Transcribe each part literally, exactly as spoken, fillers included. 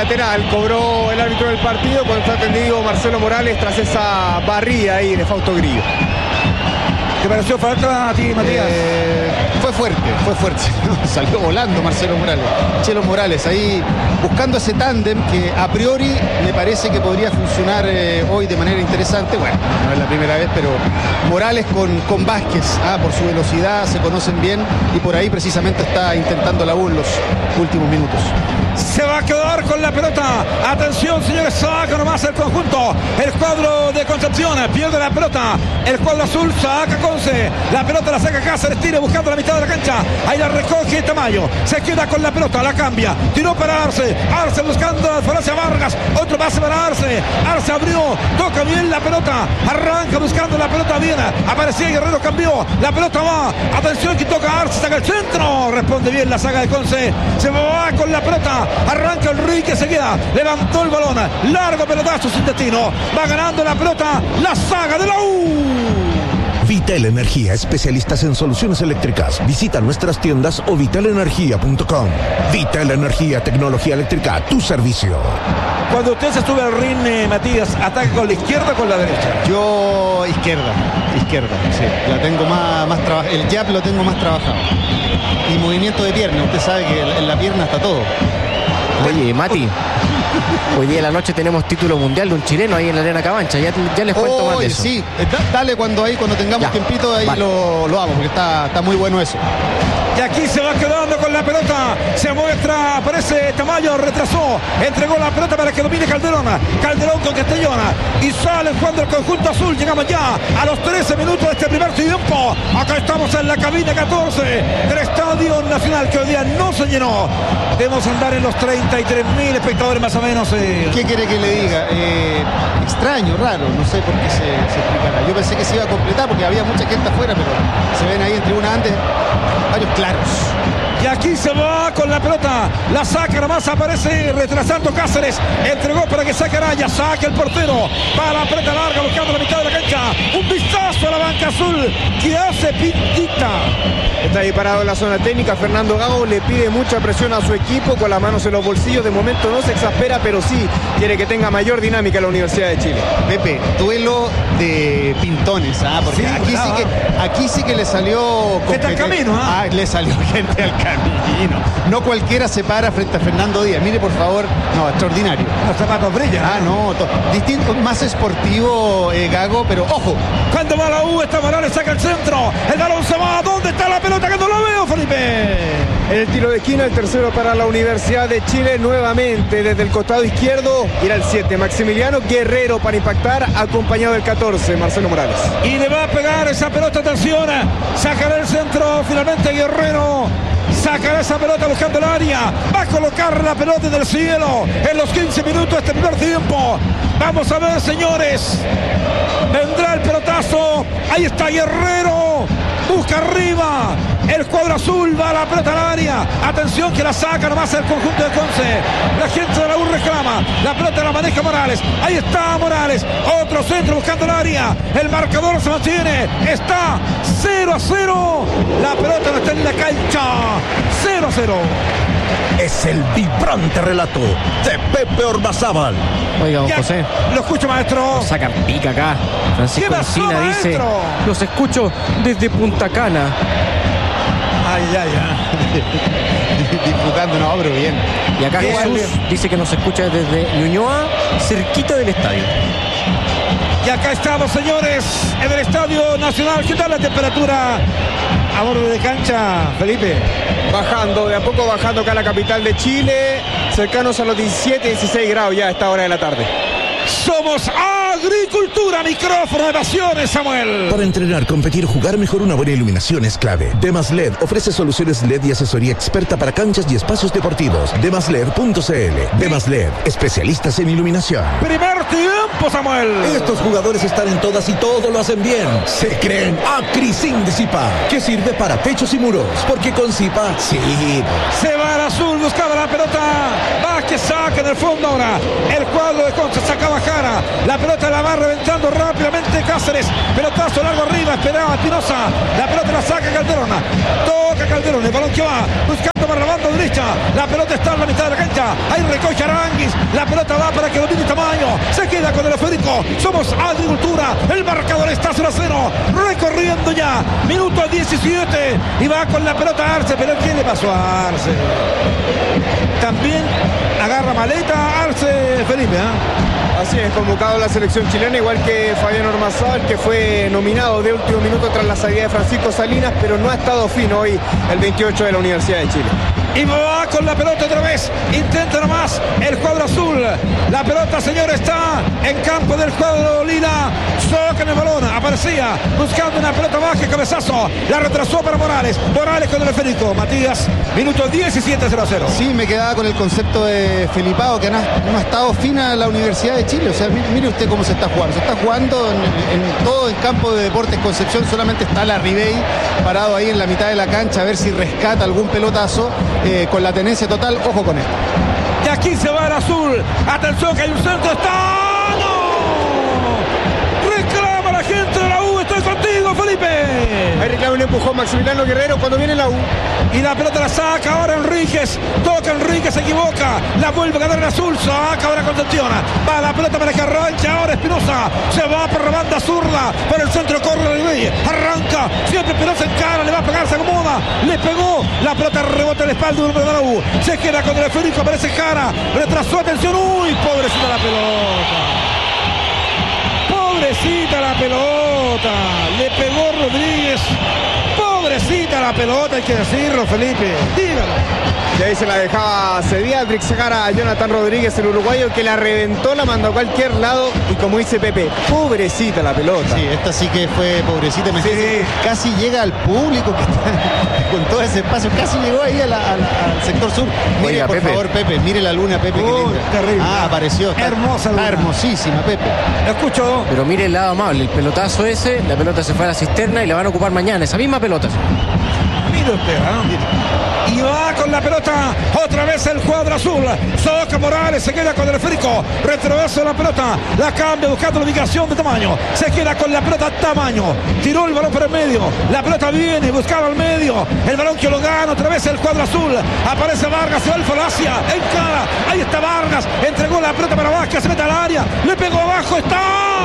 lateral. Cobró el árbitro del partido cuando está atendido Marcelo Morales tras esa barrida ahí de Fausto Grillo. ¿Te pareció falta a ti, Matías? Eh, fue fuerte, fue fuerte. Salió volando Marcelo Morales. Chelo Morales ahí buscando ese tándem que a priori me parece que podría funcionar eh, hoy de manera interesante. Bueno, no es la primera vez, pero Morales con, con Vázquez, ah, por su velocidad, se conocen bien y por ahí precisamente está intentando la U en los últimos minutos. Se va a quedar con la pelota. Atención, señores, saca nomás el conjunto. El cuadro de Concepción pierde la pelota. El cuadro azul saca Conce. La pelota la saca Cáceres, tira buscando la mitad de la cancha. Ahí la recoge Tamayo. Se queda con la pelota, la cambia. Tiró para Arce. Arce buscando a Falacia Vargas. Otro pase para Arce. Arce abrió. Toca bien la pelota. Arranca buscando la pelota bien. Aparecía Guerrero, cambió. La pelota va. Atención que toca Arce. Saca el centro. Responde bien la saga de Conce. Se va con la pelota. Arranca Enrique, se queda, levantó el balón, largo pelotazo sin destino, va ganando la pelota, la saga de la U. Vital Energía, especialistas en soluciones eléctricas. Visita nuestras tiendas o vital energía punto com. Vital Energía, tecnología eléctrica a tu servicio. Cuando usted se sube al ring, eh, Matías, ¿ataca con la izquierda o con la derecha? Yo izquierda, izquierda, sí. La tengo más, más trabajada, el jab lo tengo más trabajado. Y movimiento de pierna, usted sabe que en la pierna está todo. Oye, Mati, hoy día de la noche tenemos título mundial de un chileno ahí en la Arena Cabancha. Ya, ya les cuento oh, más de eso. Sí, dale cuando ahí, cuando tengamos ya, tiempito ahí vale. lo, lo hago, porque está, está muy bueno eso. Y aquí se va quedando con la pelota. Se muestra, aparece Tamayo, retrasó. Entregó la pelota para que domine Calderón. Calderón con Castellona. Y sale jugando el conjunto azul. Llegamos ya a los trece minutos de este primer tiempo. Acá estamos en la cabina catorce del Estadio Nacional, que hoy día no se llenó. Debemos andar en los treinta y tres mil espectadores más o menos. Eh. ¿Qué quiere que le diga? Eh, extraño, raro. No sé por qué se, se explicará. Yo pensé que se iba a completar porque había mucha gente afuera, pero se ven ahí en tribuna antes varios claros. Y aquí se va con la pelota. La saca nomás, aparece retrasando Cáceres. Entregó para que saque Araya. Saca el portero. Para la pelota larga buscando la mitad de la cancha. Un vistazo a la banca azul. Que hace Pintita. Está ahí parado en la zona técnica. Fernando Gago le pide mucha presión a su equipo con las manos en los bolsillos. De momento no se exaspera, pero sí quiere que tenga mayor dinámica la Universidad de Chile. Pepe, duelo de pintones, ¿ah? Porque sí, aquí, sí que, aquí sí que le salió... Gente al camino, ¿ah? Ah, le salió gente al camino. No cualquiera se para frente a Fernando Díaz. Mire, por favor. No, extraordinario. Los zapatos brillan. Ah, no. To, distinto, más esportivo, eh, Gago, pero ojo. Cuando va la U, esta Morales saca el centro. El balón se va. ¿Dónde está la pelota? Que no lo veo, Felipe. El tiro de esquina, el tercero para la Universidad de Chile. Nuevamente desde el costado izquierdo. Irá el siete. Maximiliano Guerrero para impactar, acompañado del catorce, Marcelo Morales. Y le va a pegar esa pelota, atención. Sacará el centro finalmente Guerrero. Sacará esa pelota buscando el área. Va a colocar la pelota en el cielo en los quince minutos de este primer tiempo. Vamos a ver, señores. Vendrá el pelotazo. Ahí está Guerrero. Busca arriba. El cuadro azul va a la pelota al área. Atención que la saca nomás el conjunto de Conce. La gente de la U reclama. La pelota la maneja Morales. Ahí está Morales. Otro centro buscando el área. El marcador se mantiene. Está cero a cero. La pelota no está en la cancha. cero a cero. Es el vibrante relato de Pepe Ormazábal. Oiga, don José. Lo escucho, maestro. Lo sacan pica acá. Francisco Encina dice: los escucho desde Punta Cana. Ay, ay, ay. Disfrutando, no, pero bien. Y acá bien, Jesús bien. dice que nos escucha desde Ñuñoa, cerquita del estadio. Y acá estamos, señores, en el Estadio Nacional. ¿Qué tal la temperatura a borde de cancha, Felipe? Bajando, de a poco bajando acá a la capital de Chile. Cercanos a los diecisiete, dieciséis grados ya a esta hora de la tarde. Somos Agricultura, micrófono de pasiones, Samuel. Para entrenar, competir, jugar mejor, una buena iluminación es clave. Demas L E D ofrece soluciones L E D y asesoría experta para canchas y espacios deportivos. demas led punto c l. Demas L E D, especialistas en iluminación. Primer tiempo, Samuel. Estos jugadores están en todas y todo lo hacen bien. Se creen Acrisin de Zipa, que sirve para techos y muros, porque con Zipa, sí. Se va al azul, buscaba la pelota. Vázquez saca en el fondo ahora. El cuadro de Concha saca Bajara. La pelota la va reventando rápidamente Cáceres. Pelotazo largo arriba, esperaba Espinosa. La pelota la saca Calderón. Toca Calderón, el balón que va buscando para la banda derecha. derecha. La pelota está en la mitad de la cancha. Ahí recoge Aranguis. La pelota va para que domine Tamaño. Se queda con el esférico. Somos Agricultura. El marcador está cero a cero. Recorriendo ya. Minuto diecisiete. Y va con la pelota Arce. Pero ¿qué le pasó a Arce? También agarra maleta Arce, Felipe, ¿eh? Así es, convocado a la selección chilena, igual que Fabián Ormazábal, que fue nominado de último minuto tras la salida de Francisco Salinas, pero no ha estado fino hoy el veintiocho de la Universidad de Chile. Y va con la pelota otra vez. Intenta nomás el cuadro azul. La pelota, señor, está en campo del cuadro lila. Soca en el balón. Aparecía buscando una pelota baja. Cabezazo. La retrasó para Morales. Morales con el esférico. Matías, minuto diecisiete, cero a cero. Sí, me quedaba con el concepto de Felipao, que no ha, no ha estado fina la Universidad de Chile. O sea, mire usted cómo se está jugando. Se está jugando en, en todo el campo de Deportes Concepción. Solamente está la Ribey parado ahí en la mitad de la cancha a ver si rescata algún pelotazo. Eh, con la tenencia total, ojo con esto. Y aquí se va el azul. Atención que hay un centro. ¡Está! ¡No! Reclama la gente de la U. Estoy contigo, Felipe. Ahí reclama un empujón Maximiliano Guerrero cuando viene la U. Y la pelota la saca ahora Enríquez. Toca Enríquez, se equivoca. La vuelve a ganar el azul. Saca ahora Concepción. Va la pelota para que arranque ahora Espinosa. Se va por la banda zurda. Por el centro corre el Rey. Arranca. Siempre Espinosa en cara. Le va a pegar, se acomoda. Le pegó. La pelota rebota en la espalda de la U. Se queda con el esférico. Aparece Jara. Retrasó. Atención. Uy, pobrecita la pelota. Pobrecita la pelota. Le pegó Rodríguez. Pobrecita la pelota, hay que decirlo, Felipe. Dígalo. Y ahí se la dejaba Cediadrix Jara a Jonathan Rodríguez, el uruguayo, que la reventó, la mandó a cualquier lado. Y como dice Pepe, pobrecita la pelota. Sí, esta sí que fue pobrecita. Sí. Casi llega al público que está con todo ese espacio. Casi llegó ahí a la, a la, al sector sur. Mire, Oiga, por Pepe. favor, Pepe. Mire la luna, Pepe. Uy, qué linda. terrible. Ah, apareció. Está, Hermosa luna. Está hermosísima, Pepe. Escucho. Pero mire el lado amable, el pelotazo ese, la pelota se fue a la cisterna y la van a ocupar mañana, esa misma pelota. Mire usted, ¿eh? Y va con la pelota otra vez el cuadro azul. Soca Morales, se queda con el esférico. Retroceso la pelota, la cambia buscando la ubicación de Tamaño. Se queda con la pelota Tamaño. Tiró el balón por el medio. La pelota viene, buscaba al medio. El balón que lo gana otra vez el cuadro azul. Aparece Vargas, se va el falacia. En cara, ahí está Vargas. Entregó la pelota para Vázquez, se mete al área. Le pegó abajo, está.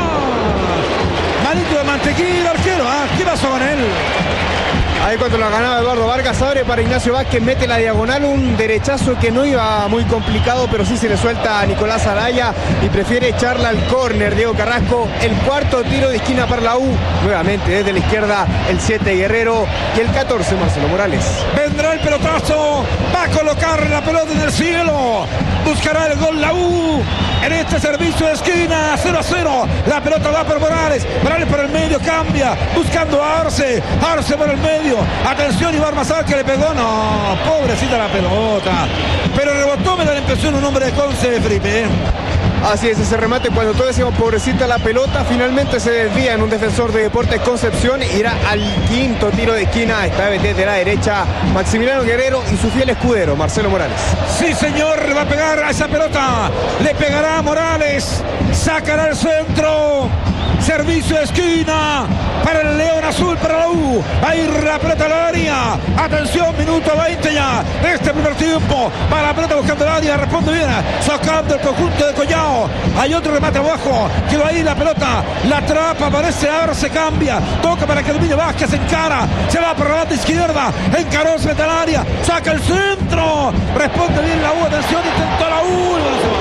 Manito de mantequilla, arquero. ¿eh? ¿Qué pasó con él? Ahí cuando la ganaba Eduardo Vargas, abre para Ignacio Vázquez, mete la diagonal, un derechazo que no iba muy complicado, pero sí se le suelta a Nicolás Araya y prefiere echarla al córner. Diego Carrasco, el cuarto tiro de esquina para la U, nuevamente desde la izquierda el siete Guerrero y el catorce Marcelo Morales. Vendrá el pelotazo, va a colocar la pelota en el cielo, buscará el gol la U en este servicio de esquina, cero a cero. La pelota va por Morales, Morales por el medio, cambia, buscando a Arce, Arce por el medio. Atención, Iván Mazal que le pegó, no, pobrecita la pelota, pero rebotó, me da la impresión un hombre de Conce, Felipe. Así es, ese remate, cuando todos decimos pobrecita la pelota, finalmente se desvía en un defensor de Deportes Concepción, irá al quinto tiro de esquina, esta vez desde la derecha Maximiliano Guerrero y su fiel escudero Marcelo Morales. Sí, señor, le va a pegar a esa pelota, le pegará a Morales, sacará el centro, servicio de esquina para el León Azul, para la U, va a ir la pelota al área, atención, minuto veinte ya de este primer tiempo, va la pelota buscando el área, responde bien, sacando el conjunto de Collao, hay otro remate abajo, quedó ahí la pelota, la atrapa, aparece Arce, cambia, toca para que domine Vázquez, encara, se va por la banda izquierda, encaró, se mete al área, saca el centro, responde bien la U, atención, intentó la U,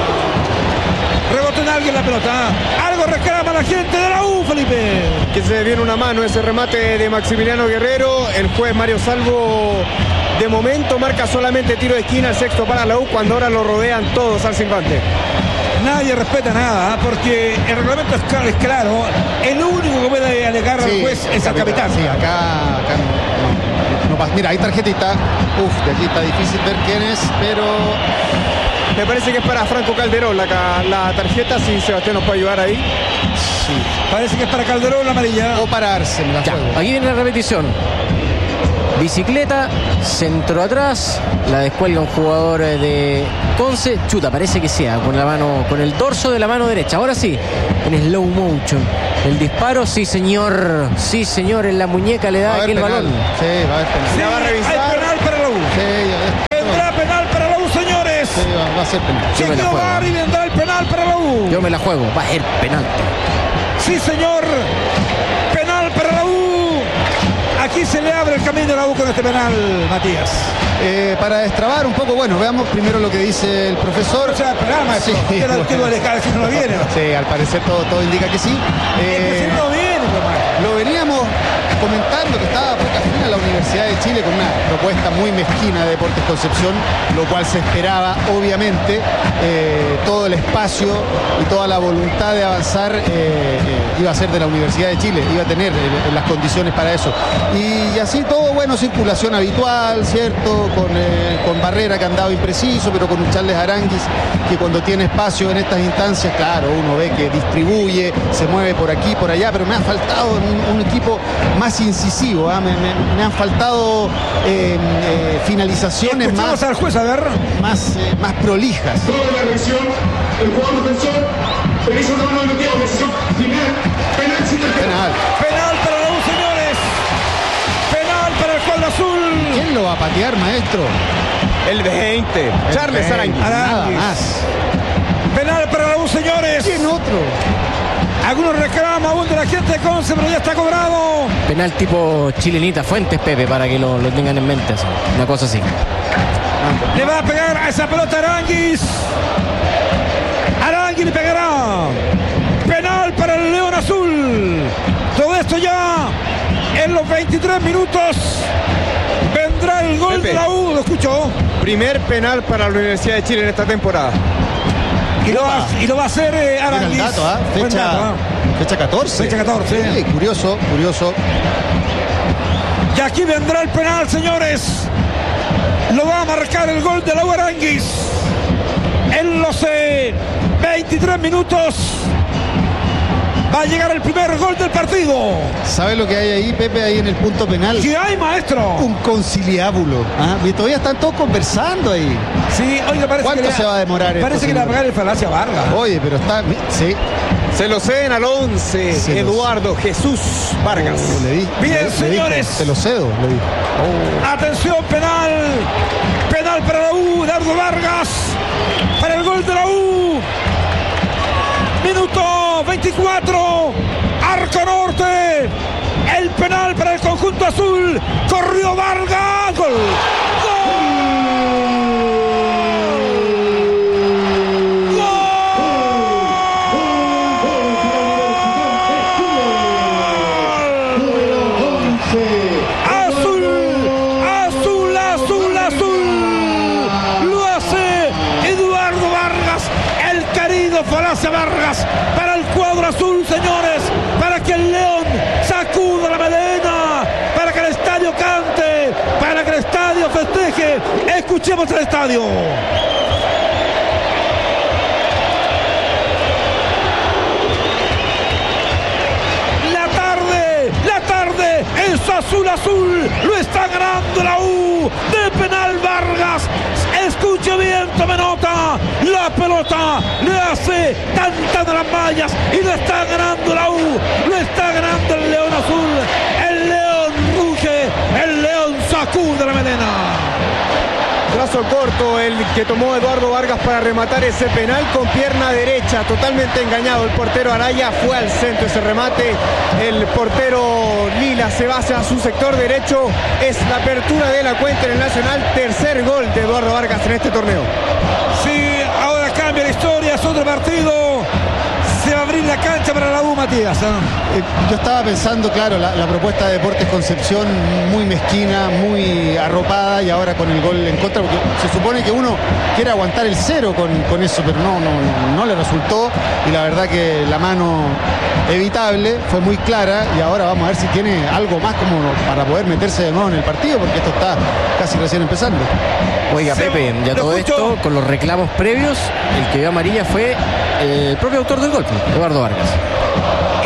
rebotó en alguien la pelota. Algo reclama la gente de la U, Felipe. Que se viene una mano ese remate de Maximiliano Guerrero. El juez Mario Salvo de momento marca solamente tiro de esquina, el sexto para la U, cuando ahora lo rodean todos al infante. Nadie respeta nada, porque el reglamento es claro, es claro. El único que puede alegar al Sí, juez es el capitán. Sí, acá, acá no, no, no pasa. Mira, hay tarjetita. Uf, de aquí está difícil ver quién es, pero... Me parece que es para Franco Calderón la, la tarjeta, si Sebastián nos puede ayudar ahí. Sí. Parece que es para Calderón la amarilla. O para Arce, me la Ya, juego. aquí viene la repetición. Bicicleta, centro atrás, la descuelga un jugador de Conce, chuta, parece que sea, con la mano, con el dorso de la mano derecha. Ahora sí, en slow motion. El disparo, sí señor, sí señor, en la muñeca le da aquel balón. Sí, va a haber penal. Se la va a Hay revisar. penal para la U. Sí, ya- Tendrá penal ser penal. Yo me la Chequeo juego. V A R y vendrá el penal para la U. Yo me la juego. Va a ser penal. Sí, señor. Penal para la U. Aquí se le abre el camino a la U con este penal, Matías. Eh, para destrabar un poco, bueno, veamos primero lo que dice el profesor. O sea, penal, maestro. Sí, Era el bueno. que de si no viene. Sí, al parecer todo, todo indica que sí. Eh, Eh, si no viene, pues, maestro. Lo veníamos comentando que estaba a poca fina la Universidad de Chile con una propuesta muy mezquina de Deportes Concepción, lo cual se esperaba, obviamente, eh, todo el espacio y toda la voluntad de avanzar eh, eh, iba a ser de la Universidad de Chile, iba a tener eh, las condiciones para eso. Y, y así todo, bueno, circulación habitual, ¿cierto? Con, eh, con Barrera que andaba impreciso, pero con un Charles Aranguis que cuando tiene espacio en estas instancias, claro, uno ve que distribuye, se mueve por aquí, por allá, pero me ha faltado un, un equipo más incisivo, ¿eh? me, me, me han faltado eh, eh, finalizaciones Escuchamos más, al juez, a ver. más, eh, más prolijas. Toda la agresión, el jugador defensor, realiza una mano de bloqueo, decisión final, penal sin tarjeta. Penal. Penal para la U, señores. Penal para el cuadro azul. ¿Quién lo va a patear, maestro? El veinte. Charles El Aranguis. Nada Aranguis. más. Penal para la U, señores. ¿Quién otro? Algunos reclaman aún de la gente de Conce, pero ya está cobrado. Penal tipo chilenita Fuentes, Pepe, para que lo, lo tengan en mente. Así. Una cosa así. Le va a pegar a esa pelota Aranguis. Aranguis le pegará. Penal para el León Azul. Todo esto ya en los veintitrés minutos. Vendrá el gol Pepe. de la U. ¿Lo escuchó? Primer penal para la Universidad de Chile en esta temporada. Y lo va, y lo va a hacer eh, Mira el Aranguis. dato, ¿ah? Buen Fecha, dato, ¿ah? fecha catorce. Fecha catorce. Sí, curioso, curioso. Y aquí vendrá el penal, señores. Lo va a marcar el gol de la U Aranguis. En los eh, veintitrés minutos va a llegar el primer gol del partido. ¿Sabe lo que hay ahí, Pepe, ahí en el punto penal? ¿Qué hay, maestro? Un conciliábulo. ¿Ah? Y todavía están todos conversando ahí. Sí, oiga, parece ¿Cuánto que le- se va a demorar esto, Parece que le va a señor? pegar el falacia a Vargas. Oye, pero está... Sí. Se lo ceden al once. Se lo- Eduardo Jesús Vargas. Oh, le di- Bien, le- le señores. dijo, te lo cedo, le dijo. Atención, penal. Penal para la U, Eduardo Vargas. Para el gol de la U. Minuto veinticuatro. Arco Norte. El penal para el conjunto azul. Corrió Vargas. Gol. Azul, azul, azul, azul. Lo hace Eduardo Vargas, el querido Falacia Vargas, para el cuadro azul, señores, para que el León sacuda la melena, para que el estadio cante, para que el estadio festeje. Escuchemos el estadio. La tarde, la tarde es azul azul, lo está ganando la U de penal Vargas. Escuche bien, tome nota, la pelota le hace tantas las mallas y lo está ganando la U, lo está ganando el León Azul, el León ruge, el León sacude la melena. Brazo corto el que tomó Eduardo Vargas para rematar ese penal con pierna derecha, totalmente engañado el portero Araya, fue al centro ese remate, el portero Lila se va hacia su sector derecho, es la apertura de la cuenta en el Nacional, tercer gol de Eduardo Vargas en este torneo. Sí, ahora cambia la historia, es otro partido, se va a abrir la cancha para la U, Matías. ¿eh? Eh, yo estaba pensando, claro, la, la propuesta de Deportes Concepción muy mezquina, muy arropada y ahora con el gol en contra, porque se supone que uno quiere aguantar el cero con, con eso, pero no, no, no, no le resultó y la verdad que la mano evitable fue muy clara y ahora vamos a ver si tiene algo más como para poder meterse de nuevo en el partido, porque esto está casi recién empezando. Oiga, Se- Pepe, ya lo todo escucho. esto con los reclamos previos, el que vio amarilla fue el propio autor del golpe, Eduardo Vargas.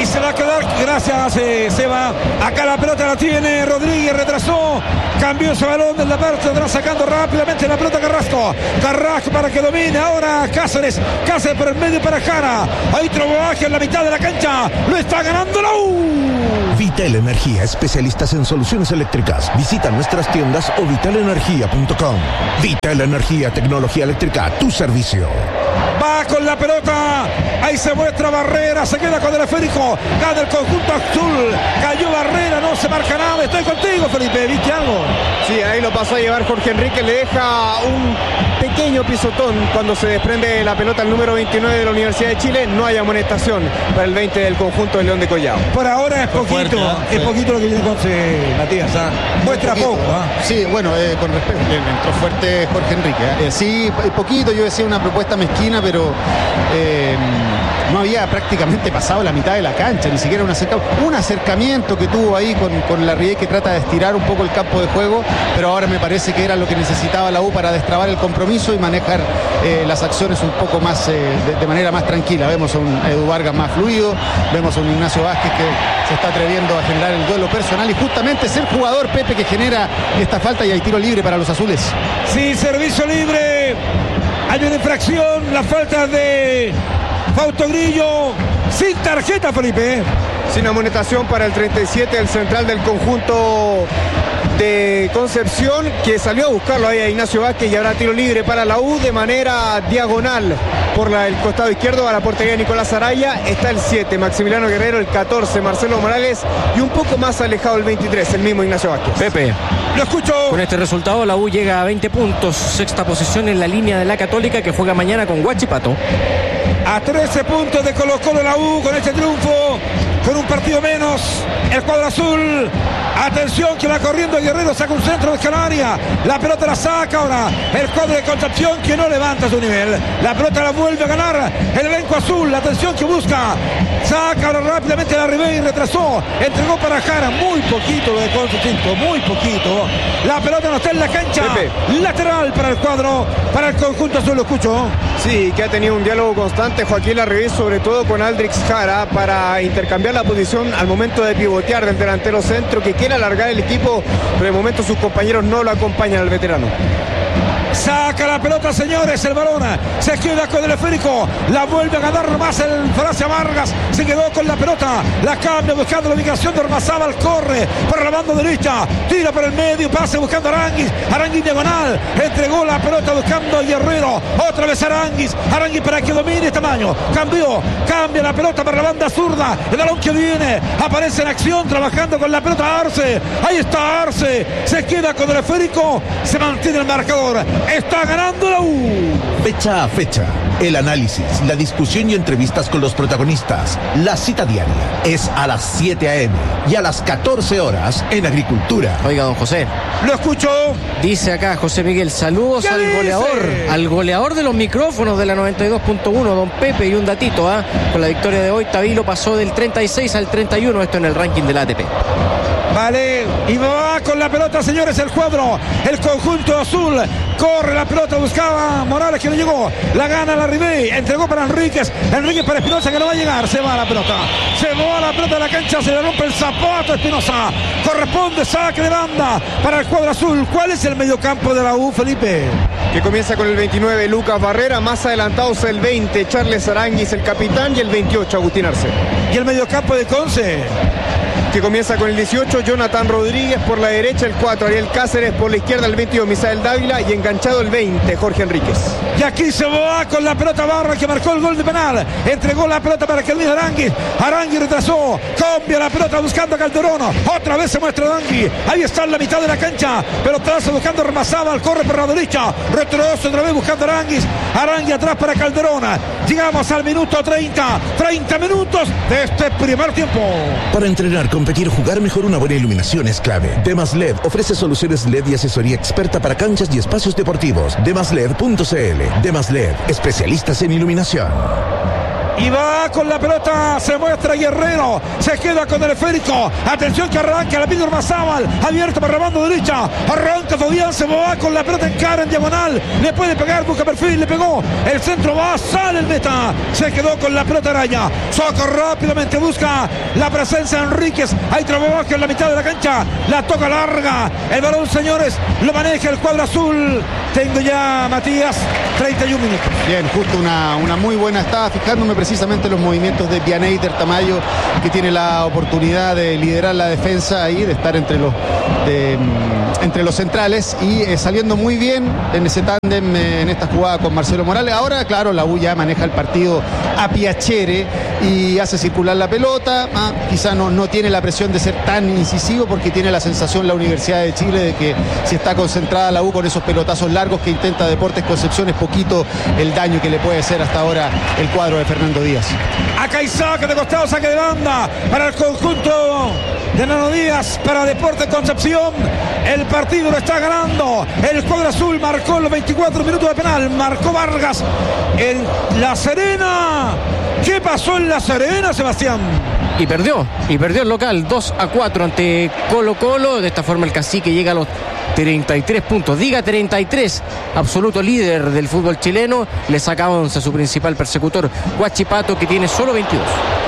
y se va a quedar. Gracias, eh, Seba. Acá la pelota la tiene Rodríguez, retrasó, cambió ese balón de la parte de atrás, sacando rápidamente la pelota Carrasco. Carrasco para que domine ahora Cáceres. Cáceres por el medio para Jara. Hay trabajo en la mitad de la cancha. Lo está ganando la U. Vital Energía, especialistas en soluciones eléctricas. Visita nuestras tiendas o vital energía punto com. Vital Energía, tecnología eléctrica a tu servicio. Va con la pelota, ahí se muestra Barrera, se queda con el esférico, gana el conjunto azul, cayó Barrera, no se marca nada. Estoy contigo, Felipe, ¿viste algo? Sí, ahí lo pasó a llevar Jorge Enrique, le deja un pequeño pisotón cuando se desprende la pelota el número veintinueve de la Universidad de Chile. No hay amonestación para el veinte del conjunto de León de Collao. Por ahora es poquito, fuerte, ¿eh? es sí. poquito lo que viene con Matías, ¿eh? muestra poco. ¿eh? Sí, bueno, eh, con respecto, entró fuerte Jorge Enrique. ¿eh? Eh, sí, poquito, yo decía una propuesta mezquina, pero eh, no había prácticamente pasado la mitad de la cancha, ni siquiera un acercamiento, un acercamiento que tuvo ahí con, con Larrié, que trata de estirar un poco el campo de juego, pero ahora me parece que era lo que necesitaba la U para destrabar el compromiso y manejar eh, las acciones un poco más eh, de, de manera más tranquila. Vemos a un Edu Vargas más fluido, vemos a un Ignacio Vázquez que se está atreviendo a generar el duelo personal y justamente es el jugador, Pepe, que genera esta falta y hay tiro libre para los azules. Sí, servicio libre. Hay una infracción, la falta de Fausto Grillo, sin tarjeta, Felipe. Sin amonestación para el treinta y siete, el central del conjunto de Concepción, que salió a buscarlo ahí a Ignacio Vázquez, y habrá tiro libre para la U de manera diagonal por la, el costado izquierdo a la portería de Nicolás Araya. Está el siete, Maximiliano Guerrero, el catorce, Marcelo Morales, y un poco más alejado el veintitrés, el mismo Ignacio Vázquez. Pepe, lo escucho. Con este resultado la U llega a veinte puntos, sexta posición en la línea de la Católica, que juega mañana con Huachipato. A trece puntos de Colo Colo la U con este triunfo, con un partido menos, el cuadro azul. Atención que va corriendo Guerrero, saca un centro de Canaria, la pelota la saca ahora el cuadro de Concepción, que no levanta su nivel, la pelota la vuelve a ganar el elenco azul. La atención que busca, saca ahora rápidamente la Ribey, retrasó, entregó para Jara, muy poquito lo de Concepción, muy poquito, la pelota no está en la cancha. Pepe. Lateral para el cuadro, para el conjunto azul. Lo escucho. Sí, que ha tenido un diálogo constante Joaquín Larribey, sobre todo con Aldrix Jara, para intercambiar la posición al momento de pivotear del delantero centro, que quiere alargar el equipo, pero de momento sus compañeros no lo acompañan al veterano. Saca la pelota, señores, el balón se queda con el esférico, la vuelve a ganar más el Francia Vargas, se quedó con la pelota, la cambia buscando la ubicación de Ormazábal, corre por la banda derecha, tira por el medio, pase buscando a Aranguis, Aranguis diagonal, entregó la pelota buscando a Guerrero, otra vez Aranguis, Aranguis para que domine Tamaño, cambió, cambia la pelota para la banda zurda, el balón que viene, aparece en acción, trabajando con la pelota Arce, ahí está Arce, se queda con el esférico, se mantiene el marcador. Está ganando la U. Fecha a fecha, el análisis, la discusión y entrevistas con los protagonistas. La cita diaria es a las siete a eme y a las catorce horas en Agricultura. Oiga, don José. Lo escucho. Dice acá José Miguel, saludos al dice? goleador, al goleador de los micrófonos de la noventa y dos punto uno, don Pepe, y un datito, ¿ah? ¿eh? Con la victoria de hoy, Tavilo pasó del treinta y seis al treinta y uno, esto en el ranking del A T P. Vale, y va con la pelota, señores, el cuadro, el conjunto azul, corre la pelota, buscaba Morales, que no llegó, la gana la Ribey, entregó para Enríquez, Enríquez para Espinosa, que no va a llegar, se va la pelota, se va la pelota de la cancha, se le rompe el zapato a Espinosa, corresponde saque de banda para el cuadro azul. ¿Cuál es el mediocampo de la U, Felipe? Que comienza con el veintinueve, Lucas Barrera, más adelantados el veinte, Charles Aranguis, el capitán, y el veintiocho, Agustín Arce. ¿Y el mediocampo de Conce? Que comienza con el dieciocho, Jonathan Rodríguez por la derecha, el cuatro, Ariel Cáceres por la izquierda, el veintidós, Misael Dávila, y enganchado el veinte, Jorge Enríquez. Y aquí se va con la pelota Barra, que marcó el gol de penal, entregó la pelota para que el mismo Aranguis, Aranguis retrasó, cambia la pelota buscando a Calderón, otra vez se muestra Aranguis, ahí está en la mitad de la cancha, pelotazo buscando a Ormazábal, corre por la derecha, retroceso otra vez buscando a Aranguis, Aranguis atrás para Calderón. Llegamos al minuto treinta, treinta minutos de este primer tiempo. Para entrenar, competir, jugar mejor, una buena iluminación es clave. Demas L E D ofrece soluciones L E D y asesoría experta para canchas y espacios deportivos. demas led punto c l. Demas L E D, especialistas en iluminación. y va con la pelota, se muestra Guerrero, se queda con el esférico, atención que arranca la pide Ormazábal, abierto para la banda derecha, arranca Fabián, se va con la pelota en cara en diagonal, le puede pegar, busca perfil, le pegó, el centro va, sale el meta, se quedó con la pelota Araya, Soco rápidamente busca la presencia de Enríquez, hay trabajo en la mitad de la cancha, la toca larga, el balón señores, lo maneja el cuadro azul, tengo ya Matías, treinta y un minutos. Bien, justo una, una muy buena, estaba fijándome precisamente los movimientos de Vianeyder Tamayo, que tiene la oportunidad de liderar la defensa ahí, de estar entre los de, entre los centrales y eh, saliendo muy bien en ese tándem, eh, en esta jugada con Marcelo Morales. Ahora, claro, la U ya maneja el partido a Piacere y hace circular la pelota, ah, quizá no, no tiene la presión de ser tan incisivo porque tiene la sensación la Universidad de Chile de que si está concentrada la U con esos pelotazos largos que intenta Deportes Concepción, es poquito el daño que le puede hacer hasta ahora el cuadro de Fernando Díaz. Acá hay saque de costado, saque de banda para el conjunto de Nano Díaz, para Deportes Concepción. El partido lo está ganando el cuadro azul, marcó los veinticuatro minutos de penal, marcó Vargas en La Serena. ¿Qué pasó en La Serena, Sebastián? Y perdió, y perdió el local dos a cuatro ante Colo Colo. De esta forma el Cacique llega a los treinta y tres puntos, diga treinta y tres, absoluto líder del fútbol chileno. Le saca once a su principal persecutor Huachipato, que tiene solo veintidós.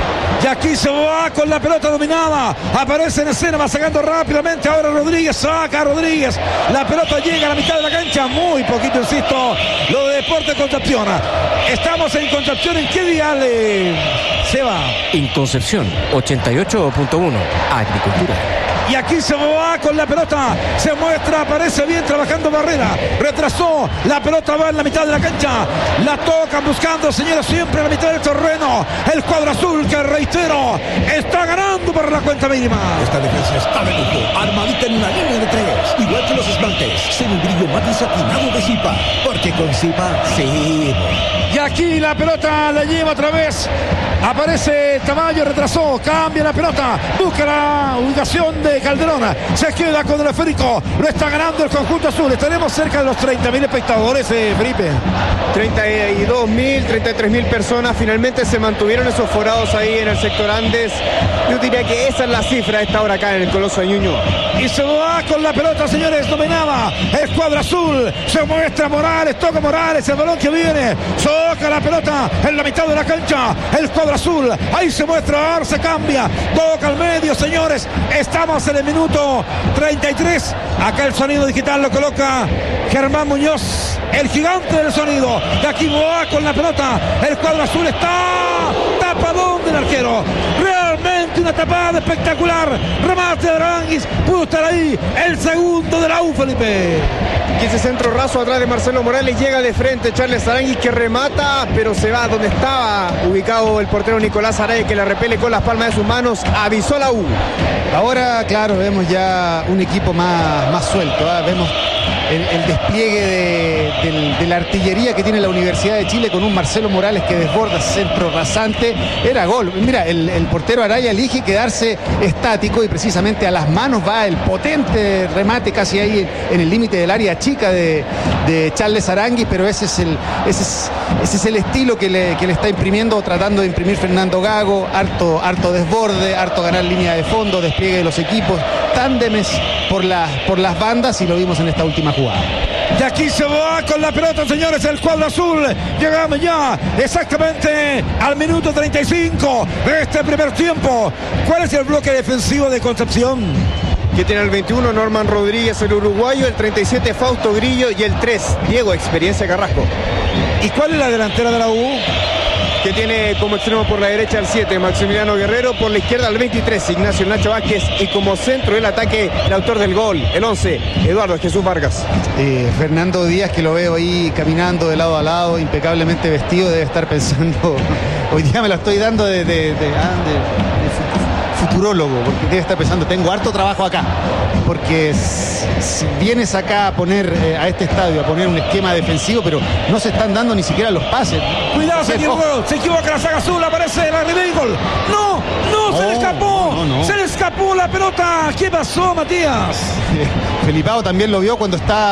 Y aquí se va con la pelota dominada, aparece en escena, va sacando rápidamente ahora Rodríguez, saca Rodríguez, la pelota llega a la mitad de la cancha, muy poquito, insisto, lo de Deportes Concepción. Estamos en Concepción, ¿en qué dial eh, se va? En Concepción, ochenta y ocho punto uno, Agricultura. Y aquí se va con la pelota, se muestra, aparece bien trabajando Barrera, retrasó, la pelota va en la mitad de la cancha, la tocan buscando, señores, siempre en la mitad del terreno, el cuadro azul que, reitero, está ganando por la cuenta mínima. Esta defensa está de lujo, armadita en una línea de tres, igual que los esmaltes, sin un brillo mate satinado de Zipa, porque con Zipa sí. Y aquí la pelota la lleva otra vez, aparece Tamayo, retrasó, cambia la pelota, busca la ubicación de Calderón, se queda con el esférico, lo está ganando el conjunto azul. Estaremos cerca de los treinta mil espectadores, eh, Felipe. treinta y dos mil, treinta y tres mil personas finalmente se mantuvieron esos forados ahí en el sector Andes. Yo diría que esa es la cifra a esta hora acá en el Coloso de Ñuñoa. Y se va con la pelota, señores, dominaba el cuadro azul, se muestra Morales, toca Morales, el balón que viene, toca la pelota en la mitad de la cancha, el cuadro azul, ahí se muestra Arce, cambia, toca al medio, señores, estamos en el minuto treinta y tres, acá el sonido digital lo coloca Germán Muñoz, el gigante del sonido, de aquí va con la pelota, el cuadro azul está tapadón del arquero, realmente una tapada espectacular, remate de Aranguis, pudo estar ahí el segundo de la U, Felipe. Y ese centro raso atrás de Marcelo Morales, llega de frente Charles Aranguis, que remata, pero se va donde estaba ubicado el portero Nicolás Araya, que la repele con las palmas de sus manos, avisó la U. Ahora, claro, vemos ya un equipo más, más suelto, ¿eh? Vemos el, el despliegue de, de, de la artillería que tiene la Universidad de Chile, con un Marcelo Morales que desborda, centro rasante, era gol. Mira, el, el portero Araya elige quedarse estático y precisamente a las manos va el potente remate casi ahí en el límite del área chica de, de Charles Aranguis, pero ese es el, ese es, ese es el estilo que le, que le está imprimiendo, tratando de imprimir Fernando Gago, harto, harto desborde, harto ganar línea de fondo, despliegue de los equipos, tándemes por, la, por las bandas, y lo vimos en esta última jugada. Y aquí se va con la pelota, señores, el cuadro azul. Llegamos ya exactamente al minuto treinta y cinco de este primer tiempo. ¿Cuál es el bloque defensivo de Concepción? Que tiene el veintiuno Norman Rodríguez, el uruguayo, el treinta y siete Fausto Grillo y el tres Diego Experiencia Carrasco. ¿Y cuál es la delantera de la U? Que tiene como extremo por la derecha el siete Maximiliano Guerrero, por la izquierda el veintitrés Ignacio Nacho Vázquez, y como centro del ataque el autor del gol, el once Eduardo Jesús Vargas. Eh, Fernando Díaz, que lo veo ahí caminando de lado a lado, impecablemente vestido, debe estar pensando, hoy día me lo estoy dando de, de, de, de, de futurólogo, porque debe estar pensando, tengo harto trabajo acá, porque si, si vienes acá a poner eh, a este estadio, a poner un esquema defensivo, pero no se están dando ni siquiera los pases. Cuidado, se equivocó, se equivoca la saga azul, aparece la arriba del gol. No, no, no, se le escapó, no, no, no. se le escapó la pelota. ¿Qué pasó, Matías? Felipao también lo vio cuando está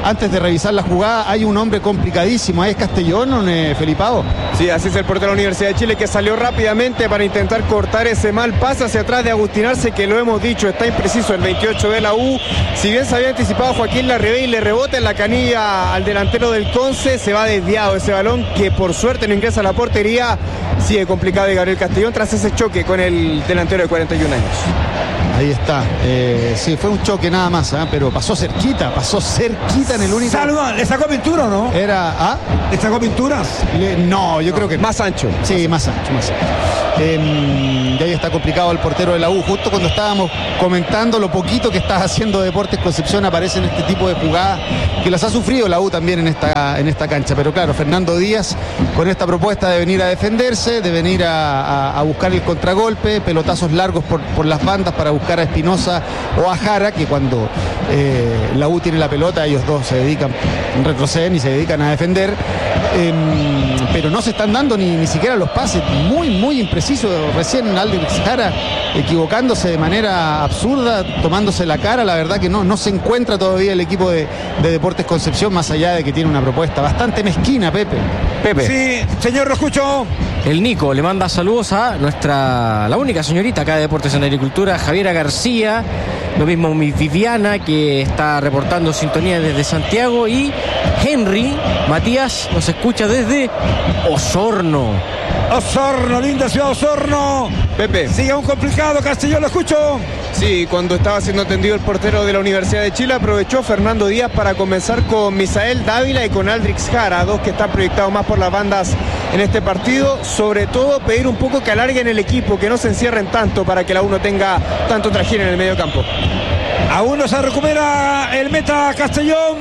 antes de revisar la jugada, hay un hombre complicadísimo, ahí es Castellón, eh, Felipao. Sí, así es el portero de la Universidad de Chile, que salió rápidamente para intentar cortar ese mal pase hacia atrás de Agustín Arce, que lo hemos dicho, está impreciso el veintiocho de la U. Si bien se había anticipado Joaquín Larribey y le rebota en la canilla al delantero del Conce, se va desviado ese balón, que por suerte no ingresa a la portería. Sigue complicado de Gabriel Castellón tras ese choque con el delantero de cuarenta y un años. Ahí está, eh, sí, fue un choque nada más, ¿eh? Pero pasó cerquita, pasó cerquita en el único... Saluda, ¿le sacó pintura o no? Era, ¿ah? ¿Le sacó pinturas? Le, no, yo no, creo que... Más ancho. Sí, más ancho, más ancho. Eh, y ahí está complicado el portero de la U. Justo cuando estábamos comentando lo poquito que está haciendo Deportes Concepción, aparecen este tipo de jugadas que las ha sufrido la U también en esta, en esta cancha. Pero claro, Fernando Díaz con esta propuesta de venir a defenderse, de venir a, a, a buscar el contragolpe, pelotazos largos por, por las bandas para buscar a Espinosa o a Jara, que cuando eh, la U tiene la pelota, ellos dos se dedican, retroceden y se dedican a defender. Eh, pero no se están dando ni, ni siquiera los pases, muy, muy impreciso. Recién Aldrich Jara equivocándose de manera absurda, tomándose la cara. La verdad que no, no se encuentra todavía el equipo de, de Deportes Concepción, más allá de que tiene una propuesta bastante mezquina, Pepe. Pepe. Sí, señor, lo escucho. El Nico le manda saludos a nuestra, la única señorita acá de Deportes en Agricultura, Javiera García. Lo mismo mi Viviana, que está reportando sintonía desde Santiago. Y Henry Matías nos escucha desde Osorno. Osorno, linda ciudad Osorno. Pepe. Sigue un complicado, Castellón, lo escucho. Sí, cuando estaba siendo atendido el portero de la Universidad de Chile, aprovechó Fernando Díaz para comenzar con Misael Dávila y con Aldrich Jara, dos que están proyectados más por las bandas en este partido. Sobre todo pedir un poco que alarguen el equipo, que no se encierren tanto para que la U no tenga tanto trajín en el medio campo. Aún no se recupera el meta Castellón.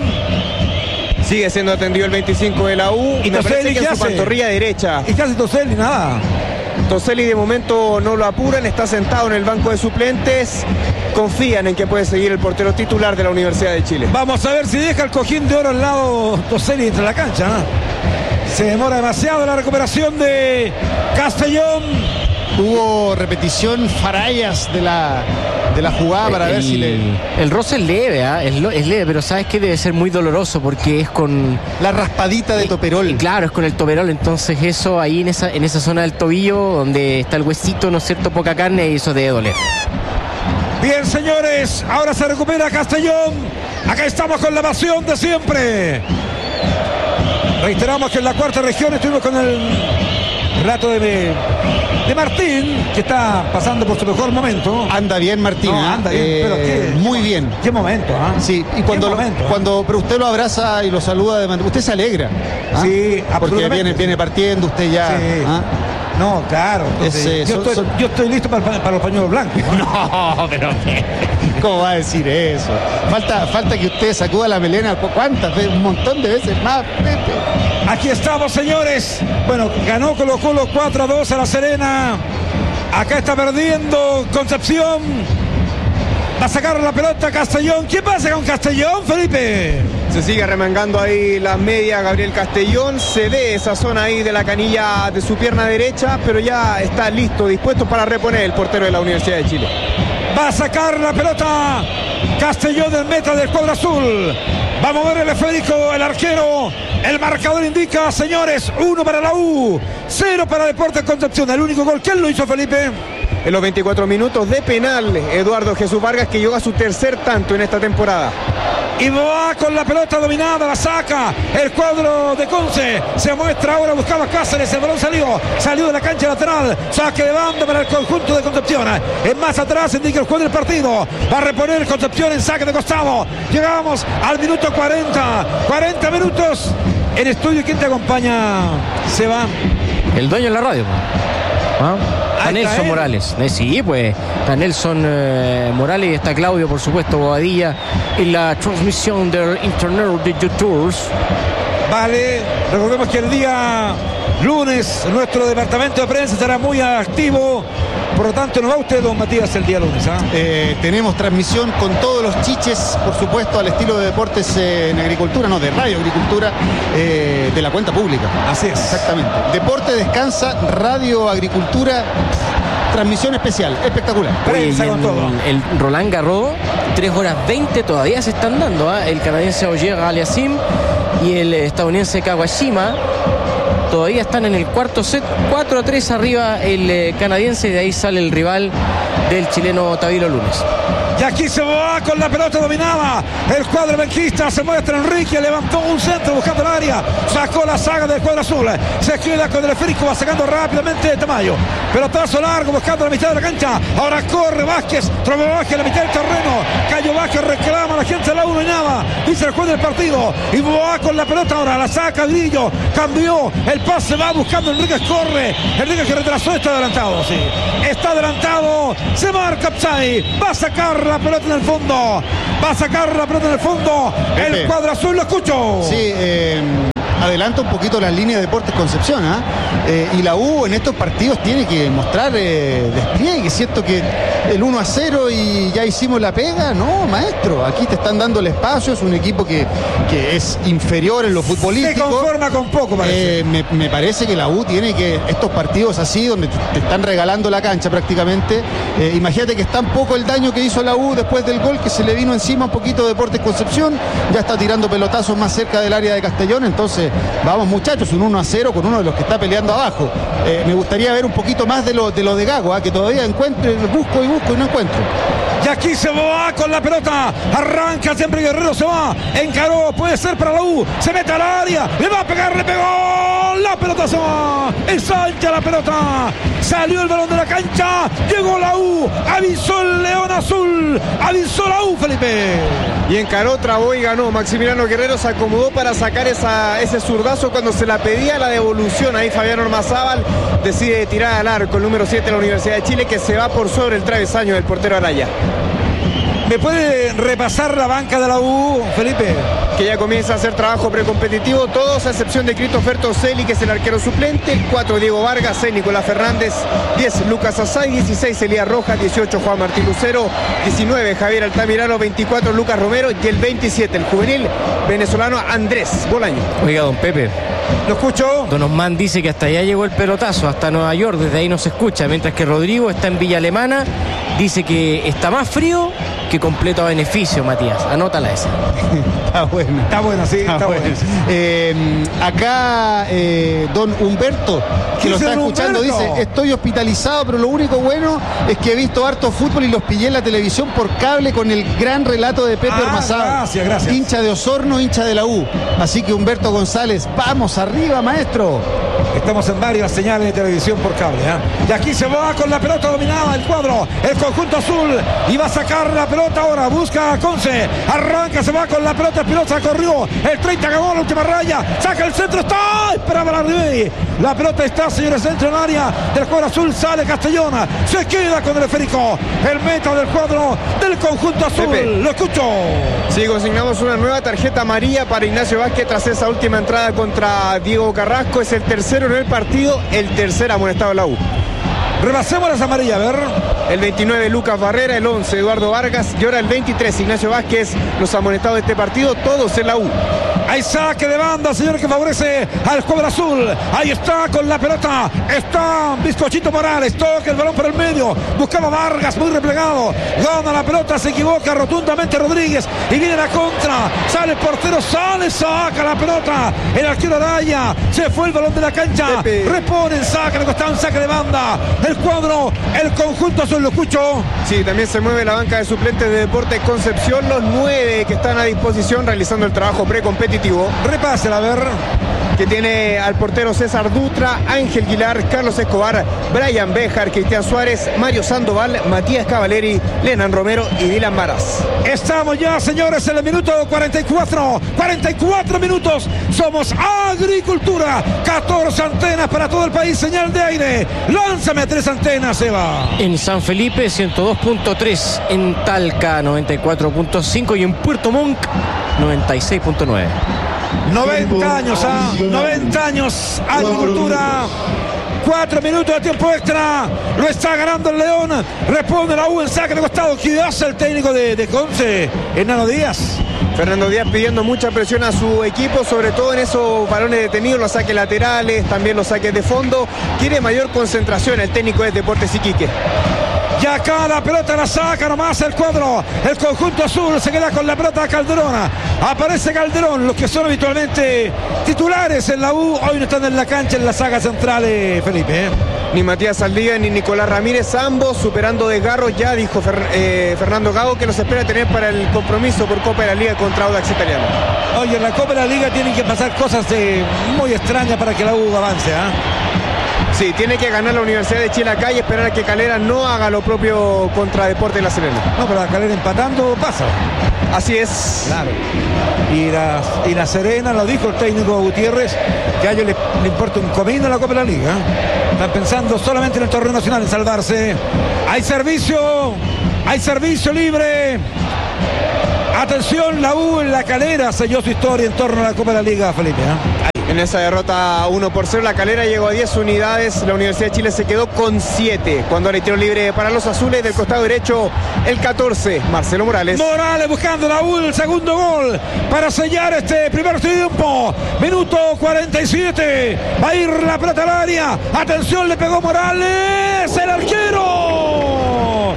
Sigue siendo atendido el veinticinco de la U. ¿Y me Toselli parece que qué en su hace? pantorrilla derecha. ¿Y qué hace Toselli? Nada. Toselli de momento no lo apuran, está sentado en el banco de suplentes. Confían en que puede seguir el portero titular de la Universidad de Chile. Vamos a ver si deja el cojín de oro al lado Toselli entre la cancha, ¿no? Se demora demasiado la recuperación de Castellón. Hubo repetición Farallas de la, de la jugada para el, ver si le... El roce es leve, ¿eh? es, lo, es leve, pero sabes que debe ser muy doloroso porque es con... La raspadita de toperol. Y claro, es con el toperol, entonces eso ahí en esa, en esa zona del tobillo donde está el huesito, ¿no es cierto? Poca carne, y eso debe doler. Bien, señores, ahora se recupera Castellón. Acá estamos con la pasión de siempre. Reiteramos que en la cuarta región estuvimos con el relato de, de Martín, que está pasando por su mejor momento. Anda bien Martín, no, anda bien, eh, pero qué, muy bien. Qué momento, ¿ah? ¿eh? Sí, y cuando, lo, momento, cuando ¿eh? Pero usted lo abraza y lo saluda de manera, usted se alegra. ¿Ah? Sí, porque viene, viene partiendo usted ya. Sí. ¿Ah? No, claro. Entonces, Ese, yo, son, estoy, son... yo estoy listo para, para los pañuelos blancos. No, pero ¿cómo va a decir eso? Falta, falta que usted sacuda la melena. ¿Cuántas veces? Un montón de veces más, Pepe. Aquí estamos, señores. Bueno, ganó Colo Colo cuatro a dos a La Serena. Acá está perdiendo Concepción. Va a sacar la pelota Castellón. ¿Qué pasa con Castellón, Felipe? Se sigue remangando ahí las medias Gabriel Castellón. Se ve esa zona ahí de la canilla de su pierna derecha, pero ya está listo, dispuesto para reponer el portero de la Universidad de Chile. Va a sacar la pelota Castellón del meta del cuadro azul. Va a mover el esférico, el arquero. El marcador indica, señores, uno para la U, cero para Deportes Concepción. El único gol, ¿quién lo hizo, Felipe? En los veinticuatro minutos de penal, Eduardo Jesús Vargas, que llegó a su tercer tanto en esta temporada. Y va con la pelota dominada, la saca el cuadro de Conce. Se muestra ahora, buscaba Cáceres, el balón salió, salió de la cancha lateral. Saque de banda para el conjunto de Concepción. Es más atrás, indica el juego del partido. Va a reponer Concepción en saque de costado. Llegamos al minuto cuarenta. cuarenta minutos. En estudio, ¿quién te acompaña, Seba? El dueño en la radio. ¿Ah? A Nelson Morales. Eh, sí, pues está Nelson eh, Morales y está Claudio, por supuesto, Bobadilla en la transmisión del Internet de YouTube. Vale, recordemos que el día lunes nuestro departamento de prensa estará muy activo. Por lo tanto, ¿no va usted, don Matías, el día lunes? ¿Ah? Eh, tenemos transmisión con todos los chiches, por supuesto, al estilo de Deportes eh, en Agricultura, no, de Radio Agricultura, eh, de la cuenta pública. Así es. Exactamente. Deporte descansa, Radio Agricultura transmisión especial, espectacular. Oye, y el, el Roland Garros, tres horas veinte todavía se están dando, ¿eh? El canadiense Ogier Aliassime y el estadounidense Kawashima todavía están en el cuarto set, cuatro a tres arriba el eh, canadiense, y de ahí sale el rival del chileno Tabilo Lunes. Y aquí se va con la pelota dominada. El cuadro benquista, se muestra Enrique, levantó un centro buscando el área, sacó la saga del cuadro azul, se queda con el esférico, va sacando rápidamente de Tamayo. Pelotazo largo buscando la mitad de la cancha. Ahora corre Vázquez, tromba Vázquez a la mitad del terreno. Cayo Vázquez reclama a la gente de la uno y nada. Dice el juez del partido. Y va con la pelota ahora, la saca Grillo, cambió el pase, va buscando Enrique, corre. Enrique que retrasó, está adelantado, sí. Está adelantado, se marca Psai, va a sacar la pelota en el fondo, va a sacar la pelota en el fondo, el Pepe. cuadro azul, lo escucho. Sí, eh, adelanta un poquito las líneas de Deportes Concepción, ¿eh? Eh, y la U en estos partidos tiene que mostrar eh, despliegue. Siento que el uno a cero y ya hicimos la pega. No, maestro, aquí te están dando el espacio. Es un equipo que, que es inferior en lo futbolístico. Se conforma con poco, parece. Eh, me, me parece que la U tiene que, estos partidos así, donde te, te están regalando la cancha prácticamente, eh, imagínate que es tan poco el daño que hizo la U después del gol que se le vino encima un poquito Deportes Concepción, ya está tirando pelotazos más cerca del área de Castellón. Entonces vamos, muchachos, un uno a cero con uno de los que está peleando abajo. Eh, me gustaría ver un poquito más de lo de, lo de Gago, ¿eh? Que todavía encuentre, busco y busco y no encuentro. Y aquí se va con la pelota, arranca siempre Guerrero, se va, encaró, puede ser para la U, se mete al área, le va a pegar, le pegó, la pelota se va, ensancha la pelota, salió el balón de la cancha, llegó la U, avisó el León Azul, avisó la U, Felipe. Y encaró, trabó y ganó. Maximiliano Guerrero se acomodó para sacar esa, ese zurdazo cuando se la pedía la devolución. Ahí Fabián Ormazábal decide tirar al arco el número siete de la Universidad de Chile, que se va por sobre el travesaño del portero Araya. ¿Me puede repasar la banca de la U, Felipe? Que ya comienza a hacer trabajo precompetitivo, todos a excepción de Christopher Toselli, que es el arquero suplente. El cuatro, Diego Vargas. seis, Nicolás Fernández. diez, Lucas Asay. dieciséis, Elías Rojas. dieciocho, Juan Martín Lucero. diecinueve, Javier Altamirano. veinticuatro, Lucas Romero. Y el veintisiete, el juvenil venezolano Andrés Bolaño. Oiga, don Pepe, Lo escucho. don Osman dice que hasta allá llegó el pelotazo, hasta Nueva York, desde ahí no se escucha, mientras que Rodrigo está en Villa Alemana, dice que está más frío que completo a beneficio, Matías. Anótala esa. Está bueno. Está bueno, sí, está, está bueno. bueno. Eh, acá eh, don Humberto, que lo está escuchando, Humberto? Dice: estoy hospitalizado, pero lo único bueno es que he visto harto fútbol y los pillé en la televisión por cable con el gran relato de Pepe ah, Ormazábal. Gracias, gracias. Hincha de Osorno, hincha de la U. Así que Humberto González, vamos arriba, maestro. Estamos en varias señales de televisión por cable, ¿eh? Y aquí se va con la pelota dominada el cuadro, el conjunto azul, y va a sacar la pelota ahora, busca a Conce, arranca, se va con la pelota, Espinosa corrió, el treinta acabó la última raya, saca el centro, está, esperaba la Ribey, la pelota está, señores, dentro del área del cuadro azul, sale Castellona, se queda con el esférico, el meta del cuadro del conjunto azul. Pepe, lo escucho. Sí, consignamos una nueva tarjeta amarilla para Ignacio Vázquez tras esa última entrada contra Diego Carrasco, es el tercero en el partido, el tercer amonestado de la U. Repasemos las amarillas, a ver. El veintinueve, Lucas Barrera. El once, Eduardo Vargas. Y ahora el veintitrés, Ignacio Vázquez. Los amonestados de este partido, todos en la U. Hay saque de banda, señor, que favorece al cuadro azul. Ahí está con la pelota. Está Bizcochito Morales. Toca el balón por el medio. Buscaba Vargas, muy replegado. Gana la pelota, se equivoca rotundamente Rodríguez. Y viene la contra. Sale el portero, sale, saca la pelota. El arquero Araya. Se fue el balón de la cancha. Pepe. Reponen, saca, le costaba un saque de banda. El cuadro, el conjunto azul, lo escucho. Sí, también se mueve la banca de suplentes de Deportes Concepción. Los nueve que están a disposición realizando el trabajo precompetitivo. Repásela, a ver. Que tiene al portero César Dutra, Ángel Guilar, Carlos Escobar, Brian Béjar, Cristian Suárez, Mario Sandoval, Matías Cavaleri, Lenan Romero y Dylan Varas. Estamos ya, señores, en el minuto cuarenta y cuatro. cuarenta y cuatro minutos. Somos Agricultura. catorce antenas para todo el país. Señal de aire. Lánzame tres antenas, Eva. En San Felipe, ciento dos punto tres. En Talca, noventa y cuatro punto cinco. Y en Puerto Montt, noventa y seis punto nueve. noventa años, ¿ah? noventa años, Agricultura. Cuatro minutos de tiempo extra. Lo está ganando el León. Responde la U en saque de costado. ¿Qué hace el técnico de, de Conce? Hernando Díaz. Fernando Díaz pidiendo mucha presión a su equipo, sobre todo en esos balones detenidos, los saques laterales, también los saques de fondo. Quiere mayor concentración el técnico de Deportes Iquique. Y acá la pelota la saca nomás el cuadro, el conjunto azul se queda con la pelota Calderón. Aparece Calderón, los que son habitualmente titulares en la U, hoy no están en la cancha en la saga central, eh, Felipe. ¿eh? Ni Matías Saldía ni Nicolás Ramírez, ambos superando desgarros. Ya dijo Fer, eh, Fernando Gago que los espera tener para el compromiso por Copa de la Liga contra Audax Italiano. Oye, en la Copa de la Liga tienen que pasar cosas de, muy extrañas para que la U avance, ¿ah? ¿eh? Sí, tiene que ganar la Universidad de Chile acá y esperar a que Calera no haga lo propio contra Deportes La Serena. No, pero a Calera empatando pasa. Así es. Claro. Y la, y la Serena, lo dijo el técnico Gutiérrez, que a ellos le, le importa un comino en la Copa de la Liga. ¿eh? Están pensando solamente en el torneo nacional, en salvarse. Hay servicio, hay servicio libre. Atención, la U en la Calera selló su historia en torno a la Copa de la Liga, Felipe. ¿eh? En esa derrota uno por cero, la Calera llegó a diez unidades, la Universidad de Chile se quedó con siete. Cuando hay tiro libre para los azules, del costado derecho, el catorce, Marcelo Morales. Morales buscando la U, el segundo gol para sellar este primer tiempo. Minuto cuarenta y siete, va a ir la pelota al área. Atención, le pegó Morales, el arquero.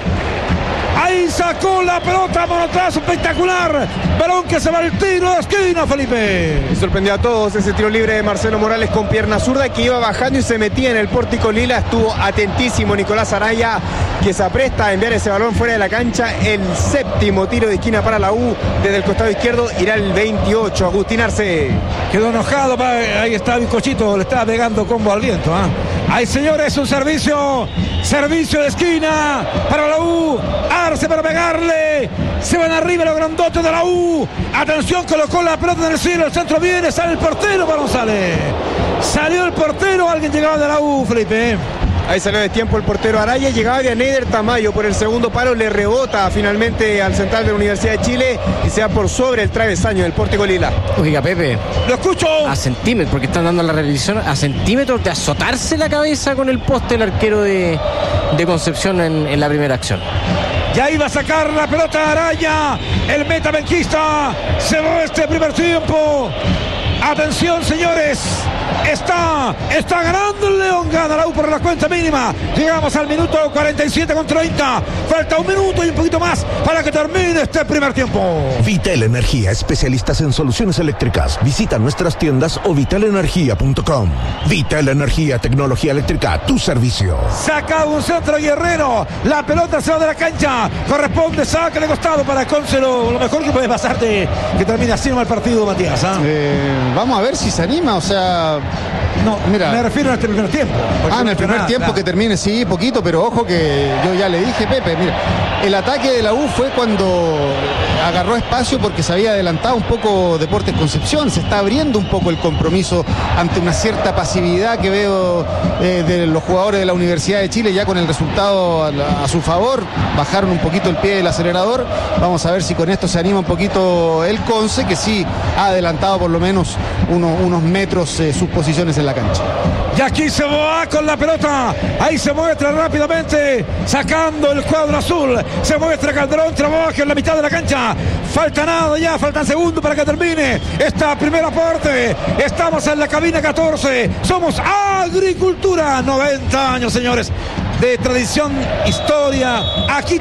Ahí sacó la pelota, manotazo espectacular. Balón que se va al tiro de esquina, Felipe. Y sorprendió a todos ese tiro libre de Marcelo Morales con pierna zurda que iba bajando y se metía en el pórtico lila. Estuvo atentísimo Nicolás Araya, que se apresta a enviar ese balón fuera de la cancha. El séptimo tiro de esquina para la U. Desde el costado izquierdo irá el veintiocho. Agustín Arce. Quedó enojado, ahí está Bicochito, le estaba pegando combo al viento. ¿eh? Ahí, señores, un servicio, servicio de esquina para la U. Arce para pegarle. Se van arriba los grandotes de la U. Atención, colocó la pelota en el cielo. El centro viene, sale el portero para González. Salió el portero, alguien llegaba de la U, Felipe. Ahí salió de tiempo el portero Araya, llegaba de Neider Tamayo por el segundo palo, le rebota finalmente al central de la Universidad de Chile y se va por sobre el travesaño del pórtico lila. Oiga, Pepe. Lo escucho. A centímetros, porque están dando la revisión, a centímetros de azotarse la cabeza con el poste el arquero de, de Concepción en, en la primera acción. Ya iba a sacar la pelota Araya, el metabenquista. Se va este primer tiempo. Atención, señores. Está, está ganando el León, gana la U por la cuenta mínima. Llegamos al minuto cuarenta y siete con treinta. Falta un minuto y un poquito más para que termine este primer tiempo. Vital Energía, especialistas en soluciones eléctricas. Visita nuestras tiendas o vital energía punto com. Vital Energía, tecnología eléctrica, tu servicio. Saca un centro Guerrero. La pelota se va de la cancha. Corresponde saque de costado para Concelo. Lo mejor que puede pasarte que termine así el partido, Matías. ¿eh? Eh, vamos a ver si se anima, o sea... No, mira, me refiero a este primer tiempo. Ah, en el primer nada, tiempo claro. Que termine, sí, poquito, pero ojo que yo ya le dije, Pepe, mira, el ataque de la U fue cuando agarró espacio porque se había adelantado un poco Deportes Concepción, se está abriendo un poco el compromiso ante una cierta pasividad que veo eh, de los jugadores de la Universidad de Chile, ya con el resultado a, a su favor, bajaron un poquito el pie del acelerador. Vamos a ver si con esto se anima un poquito el Conce, que sí ha adelantado por lo menos uno, unos metros eh, sus posiciones en la cancha. Y aquí se va con la pelota. Ahí se muestra rápidamente, sacando el cuadro azul. Se muestra Calderón, trabaja en la mitad de la cancha. Falta nada ya, faltan segundos para que termine esta primera parte. Estamos en la cabina catorce. Somos Agricultura. noventa años, señores, de tradición, historia. Aquí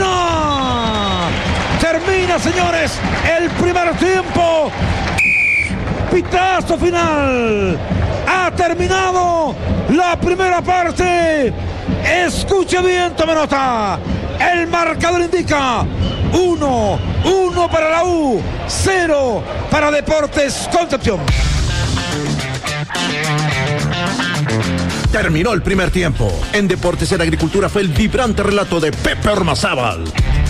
termina. Termina, señores, el primer tiempo. Pitazo final. Ha terminado la primera parte. Escuche bien, tome nota. El marcador indica uno, uno para la U, cero para Deportes Concepción. Terminó el primer tiempo. En Deportes en Agricultura fue el vibrante relato de Pepe Ormazábal.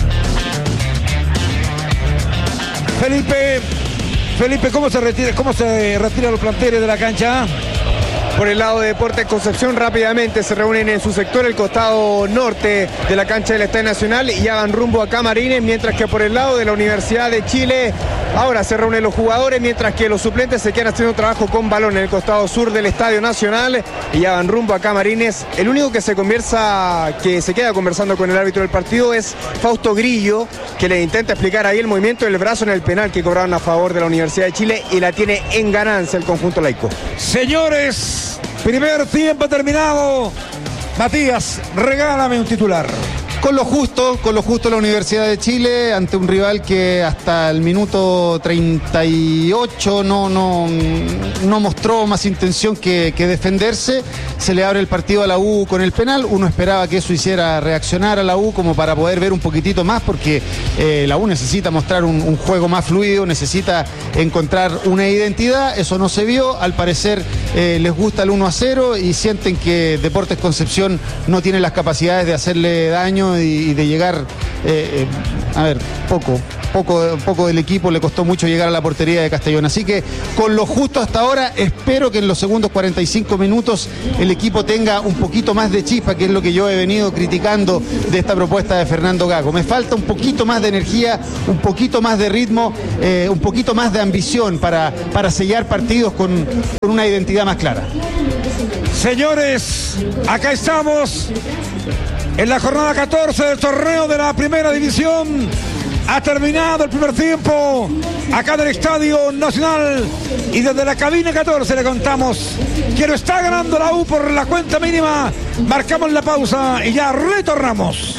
Felipe, Felipe, ¿cómo se retira, cómo se retira los planteles de la cancha? Por el lado de Deportes Concepción rápidamente se reúnen en su sector, el costado norte de la cancha del Estadio Nacional, y hagan rumbo a Camarines, mientras que por el lado de la Universidad de Chile Ahora se reúnen los jugadores mientras que los suplentes se quedan haciendo trabajo con balón en el costado sur del Estadio Nacional y ya van rumbo a Camarines. El único que se conversa, que se queda conversando con el árbitro del partido es Fausto Grillo, que le intenta explicar ahí el movimiento del brazo en el penal que cobraron a favor de la Universidad de Chile y la tiene en ganancia el conjunto laico. Señores, primer tiempo terminado. Matías, regálame un titular. Con lo justo, con lo justo la Universidad de Chile ante un rival que hasta el minuto treinta y ocho no, no, no mostró más intención que, que defenderse. Se le abre el partido a la U con el penal. Uno esperaba que eso hiciera reaccionar a la U como para poder ver un poquitito más, porque eh, la U necesita mostrar un, un juego más fluido, necesita encontrar una identidad. Eso no se vio. Al parecer eh, les gusta el uno a cero y sienten que Deportes Concepción no tiene las capacidades de hacerle daño y de llegar, eh, eh, a ver, poco, poco, poco del equipo le costó mucho llegar a la portería de Castellón. Así que con lo justo hasta ahora, espero que en los segundos cuarenta y cinco minutos el equipo tenga un poquito más de chispa, que es lo que yo he venido criticando de esta propuesta de Fernando Gago. Me falta un poquito más de energía, un poquito más de ritmo, eh, un poquito más de ambición para, para sellar partidos con, con una identidad más clara. Señores, acá estamos en la jornada catorce del torneo de la Primera División. Ha terminado el primer tiempo acá en el Estadio Nacional y desde la cabina catorce le contamos que lo está ganando la U por la cuenta mínima. Marcamos la pausa y ya retornamos.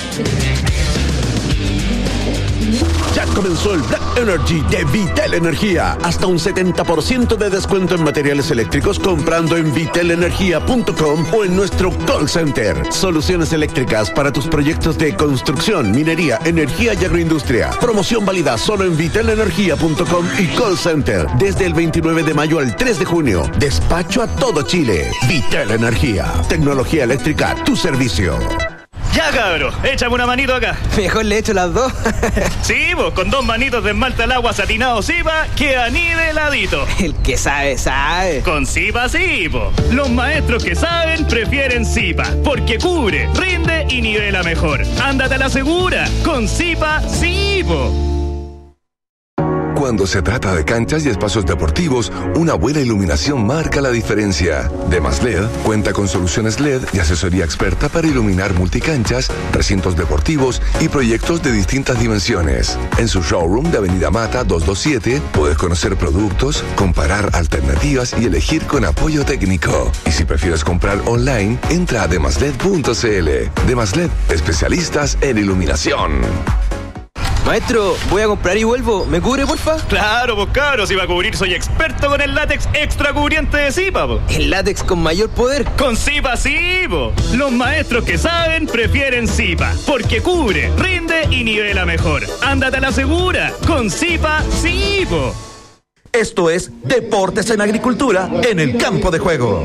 Ya comenzó el Black Energy de Vitel Energía. Hasta un setenta por ciento de descuento en materiales eléctricos comprando en vitel energía punto com o en nuestro call center. Soluciones eléctricas para tus proyectos de construcción, minería, energía y agroindustria. Promoción válida solo en vitel energía punto com y call center desde el veintinueve de mayo al tres de junio. Despacho a todo Chile. Vitel Energía. Tecnología eléctrica a tu servicio. Ya, cabro, échame una manito acá. Mejor le echo las dos. Sí, vos, con dos manitos de esmalte al agua satinado Zipa, queda niveladito. El que sabe, sabe. Con Zipa sí, po. Los maestros que saben prefieren Zipa, porque cubre, rinde y nivela mejor. Ándate a la segura, con Zipa sí, po. Cuando se trata de canchas y espacios deportivos, una buena iluminación marca la diferencia. Demas L E D cuenta con soluciones L E D y asesoría experta para iluminar multicanchas, recintos deportivos y proyectos de distintas dimensiones. En su showroom de Avenida Mata doscientos veintisiete puedes conocer productos, comparar alternativas y elegir con apoyo técnico. Y si prefieres comprar online, entra a demasled punto cl. Demas L E D, especialistas en iluminación. Maestro, voy a comprar y vuelvo. ¿Me cubre, porfa? Claro, pues cabro, si va a cubrir soy experto con el látex extra cubriente de Zipa, po. El látex con mayor poder. Con Zipa sí, po. Los maestros que saben prefieren Zipa, porque cubre, rinde y nivela mejor. Ándate a la segura, con Zipa sí, po. Esto es Deportes en Agricultura en el campo de juego.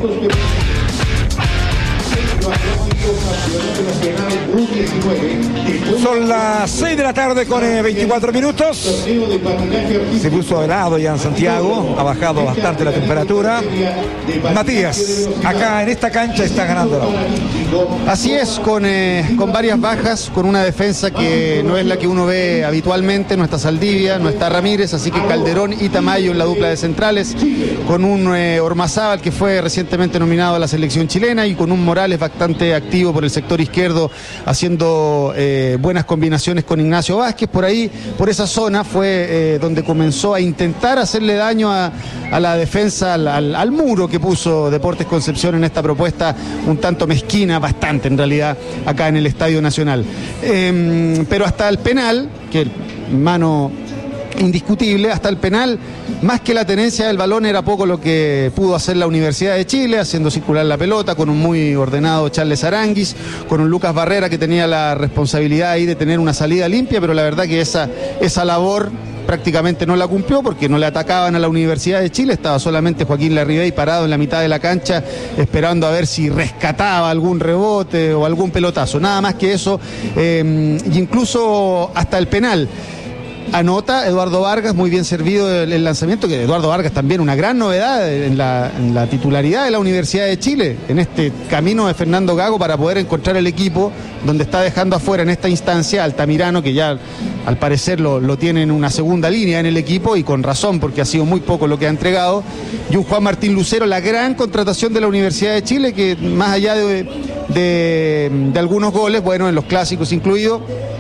Son las seis de la tarde con eh, veinticuatro minutos. Se puso helado ya en Santiago. Ha bajado bastante la temperatura. Matías, acá en esta cancha está ganando la U. Así es, con, eh, con varias bajas, con una defensa que no es la que uno ve habitualmente. No está Saldivia, no está Ramírez, así que Calderón y Tamayo en la dupla de centrales, con un eh, Ormazábal que fue recientemente nominado a la selección chilena y con un Morales bastante activo por el sector izquierdo, haciendo eh, buenas combinaciones con Ignacio Vázquez. Por ahí, por esa zona fue eh, donde comenzó a intentar hacerle daño a, a la defensa, al, al, al muro que puso Deportes Concepción en esta propuesta un tanto mezquina, bastante en realidad, acá en el Estadio Nacional. Eh, pero hasta el penal, que mano indiscutible, hasta el penal, más que la tenencia del balón, era poco lo que pudo hacer la Universidad de Chile, haciendo circular la pelota con un muy ordenado Charles Aranguis, con un Lucas Barrera que tenía la responsabilidad ahí de tener una salida limpia, pero la verdad que esa, esa labor prácticamente no la cumplió porque no le atacaban a la Universidad de Chile. Estaba solamente Joaquín Larribey parado en la mitad de la cancha esperando a ver si rescataba algún rebote o algún pelotazo, nada más que eso. Eh, incluso hasta el penal anota Eduardo Vargas, muy bien servido el, el lanzamiento, que Eduardo Vargas también una gran novedad en la, en la titularidad de la Universidad de Chile, en este camino de Fernando Gago para poder encontrar el equipo, donde está dejando afuera en esta instancia Altamirano, que ya al parecer lo, lo tiene en una segunda línea en el equipo, y con razón, porque ha sido muy poco lo que ha entregado, y un Juan Martín Lucero, la gran contratación de la Universidad de Chile, que más allá de, de, de algunos goles, bueno, en los clásicos incluidos,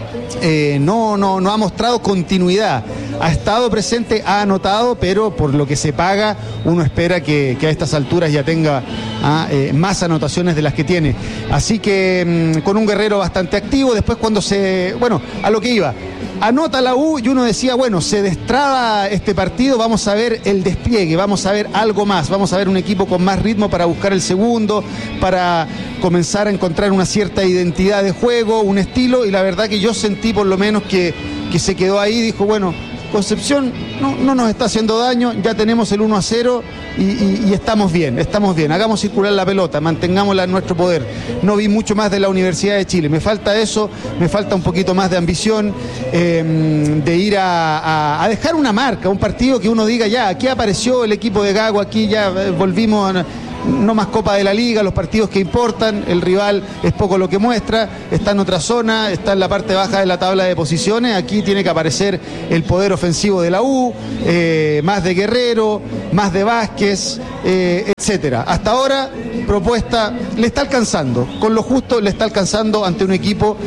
Eh, no, no, no ha mostrado continuidad, ha estado presente, ha anotado, pero por lo que se paga uno espera que, que a estas alturas ya tenga ah, eh, más anotaciones de las que tiene, así que mmm, con un Guerrero bastante activo. Después cuando se, bueno, a lo que iba, anota la U y uno decía, bueno, se destraba este partido, vamos a ver el despliegue, vamos a ver algo más, vamos a ver un equipo con más ritmo para buscar el segundo, para comenzar a encontrar una cierta identidad de juego, un estilo, y la verdad que yo sentí por lo menos que, que se quedó ahí, dijo, bueno, Concepción no, no nos está haciendo daño, ya tenemos el uno a cero y, y, y estamos bien, estamos bien, hagamos circular la pelota, mantengámosla en nuestro poder. No vi mucho más de la Universidad de Chile, me falta eso, me falta un poquito más de ambición, eh, de ir a, a, a dejar una marca, un partido que uno diga, ya, aquí apareció el equipo de Gago, aquí ya eh, volvimos a... No más Copa de la Liga, los partidos que importan, el rival es poco lo que muestra, está en otra zona, está en la parte baja de la tabla de posiciones, aquí tiene que aparecer el poder ofensivo de la U, eh, más de Guerrero, más de Vázquez, eh, etcétera. Hasta ahora, propuesta, le está alcanzando, con lo justo le está alcanzando ante un equipo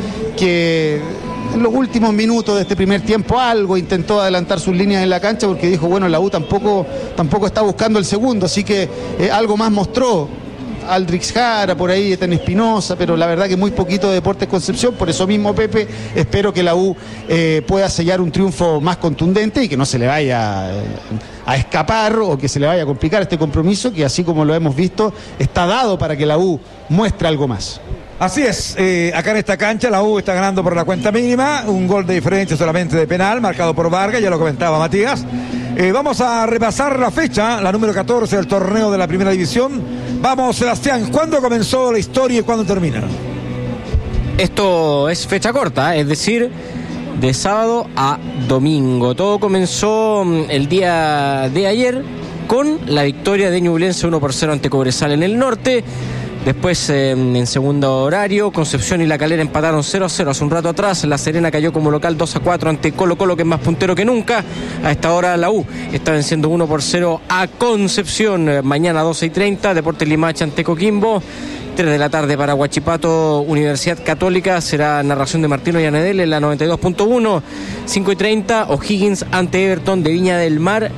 que en los últimos minutos de este primer tiempo algo intentó adelantar sus líneas en la cancha, porque dijo, bueno, la U tampoco, tampoco está buscando el segundo, así que eh, algo más mostró. Aldrix Jara, por ahí, Eten Espinosa, pero la verdad que muy poquito de Deportes Concepción. Por eso mismo, Pepe, espero que la U eh, pueda sellar un triunfo más contundente y que no se le vaya eh, a escapar o que se le vaya a complicar este compromiso, que así como lo hemos visto, está dado para que la U muestre algo más. Así es, eh, acá en esta cancha la U está ganando por la cuenta mínima, un gol de diferencia solamente de penal, marcado por Vargas, ya lo comentaba Matías. Eh, vamos a repasar la fecha, la número catorce del torneo de la primera división. Vamos, Sebastián, ¿cuándo comenzó la historia y cuándo termina? Esto es fecha corta, es decir, de sábado a domingo. Todo comenzó el día de ayer con la victoria de Ñublense uno por cero ante Cobresal en el norte. Después, eh, en segundo horario, Concepción y La Calera empataron cero a cero hace un rato atrás. La Serena cayó como local dos a cuatro ante Colo Colo, que es más puntero que nunca. A esta hora la U está venciendo uno por cero a Concepción. Mañana doce y treinta, Deportes Limache ante Coquimbo. tres de la tarde para Huachipato, Universidad Católica. Será narración de Martino Llanedel en la noventa y dos punto uno. cinco y treinta, O'Higgins ante Everton de Viña del Mar.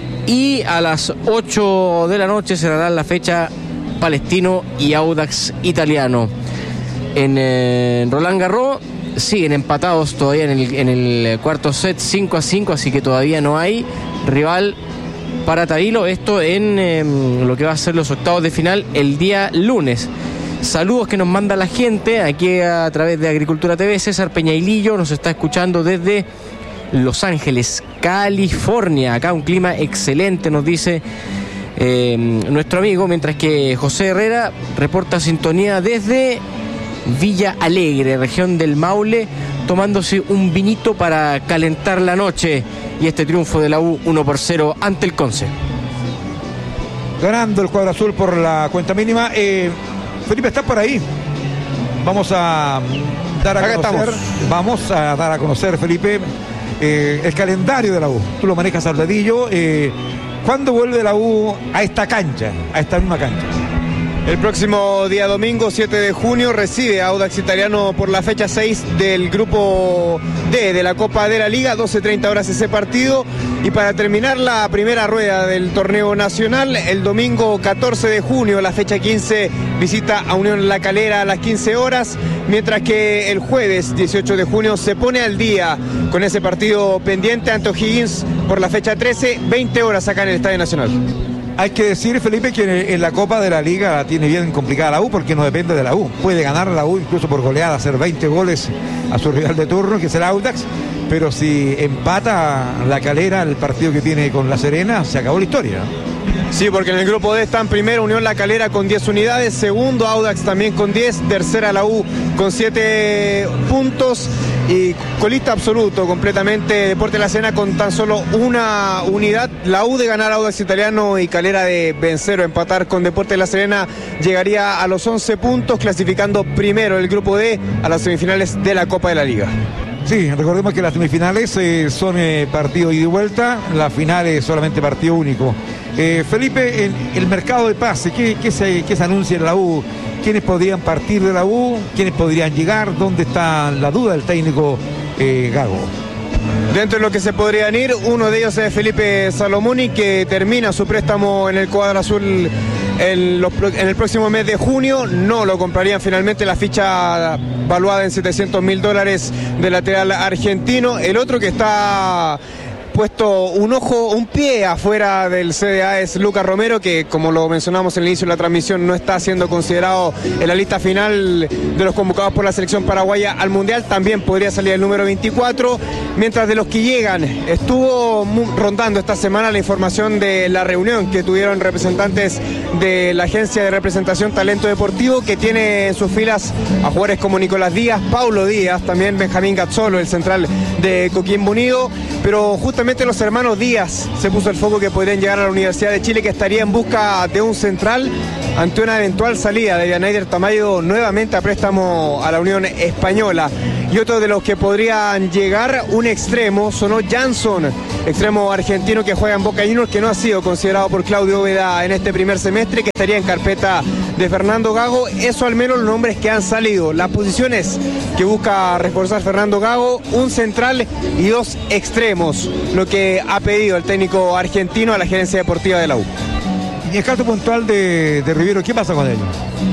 Y a las ocho de la noche cerrará la fecha Palestino y Audax Italiano. En eh, Roland Garros siguen empatados todavía en el, en el cuarto set, cinco a cinco, así que todavía no hay rival para Tarilo. Esto en eh, lo que va a ser los octavos de final el día lunes. Saludos que nos manda la gente aquí a través de Agricultura T V. César Peñailillo nos está escuchando desde Los Ángeles, California. Acá un clima excelente, nos dice Eh, nuestro amigo, mientras que José Herrera reporta sintonía desde Villa Alegre, región del Maule, tomándose un vinito para calentar la noche, y este triunfo de la U uno por cero ante el Conce. Ganando el cuadro azul por la cuenta mínima. eh, Felipe, ¿está por ahí? Vamos a dar a Acá conocer estamos. Vamos a dar a conocer, Felipe, eh, el calendario de la U. Tú lo manejas al dedillo. eh, ¿Cuándo vuelve la U a esta cancha, a esta misma cancha? El próximo día domingo, siete de junio, recibe a Audax Italiano por la fecha seis del grupo D de la Copa de la Liga, doce treinta horas ese partido. Y para terminar la primera rueda del torneo nacional, el domingo catorce de junio, la fecha quince, visita a Unión La Calera a las quince horas, mientras que el jueves dieciocho de junio se pone al día con ese partido pendiente ante O'Higgins por la fecha trece, veinte horas acá en el Estadio Nacional. Hay que decir, Felipe, que en la Copa de la Liga la tiene bien complicada la U, porque no depende de la U. Puede ganar la U incluso por goleada, hacer veinte goles a su rival de turno, que es el Audax, pero si empata La Calera el partido que tiene con La Serena, se acabó la historia. Sí, porque en el grupo D están primero Unión La Calera con diez unidades, segundo Audax también con diez, tercera la U con siete puntos y colista absoluto completamente Deportes La Serena con tan solo una unidad. La U de ganar a Audax Italiano y Calera de vencer o empatar con Deportes La Serena llegaría a los once puntos, clasificando primero el grupo D a las semifinales de la Copa de la Liga. Sí, recordemos que las semifinales eh, son eh, partido ida y vuelta, la final es solamente partido único. Eh, Felipe, el, el mercado de pase, ¿qué, qué, se, ¿qué se anuncia en la U? ¿Quiénes podrían partir de la U? ¿Quiénes podrían llegar? ¿Dónde está la duda del técnico eh, Gago? Dentro de lo que se podrían ir, uno de ellos es Felipe Salomoni, que termina su préstamo en el cuadro azul en, los, en el próximo mes de junio. No lo comprarían finalmente, la ficha valuada en setecientos mil dólares del lateral argentino. El otro que está puesto un ojo, un pie afuera del C D A es Lucas Romero, que como lo mencionamos en el inicio de la transmisión no está siendo considerado en la lista final de los convocados por la selección paraguaya al Mundial. También podría salir el número veinticuatro, mientras de los que llegan estuvo rondando esta semana la información de la reunión que tuvieron representantes de la agencia de representación Talento Deportivo, que tiene en sus filas a jugadores como Nicolás Díaz, Paulo Díaz, también Benjamín Gazzolo, el central de Coquimbo Unido, pero justamente los hermanos Díaz se puso el foco que podrían llegar a la Universidad de Chile, que estaría en busca de un central ante una eventual salida de Vianaider Tamayo nuevamente a préstamo a la Unión Española. Y otro de los que podrían llegar, un extremo, sonó Jansson, extremo argentino que juega en Boca Juniors, que no ha sido considerado por Claudio Úbeda en este primer semestre, que estaría en carpeta de Fernando Gago. Eso al menos los nombres que han salido. Las posiciones que busca reforzar Fernando Gago, un central y dos extremos, lo que ha pedido el técnico argentino a la gerencia deportiva de la U. Y el caso puntual de, de Rivero, ¿qué pasa con ellos?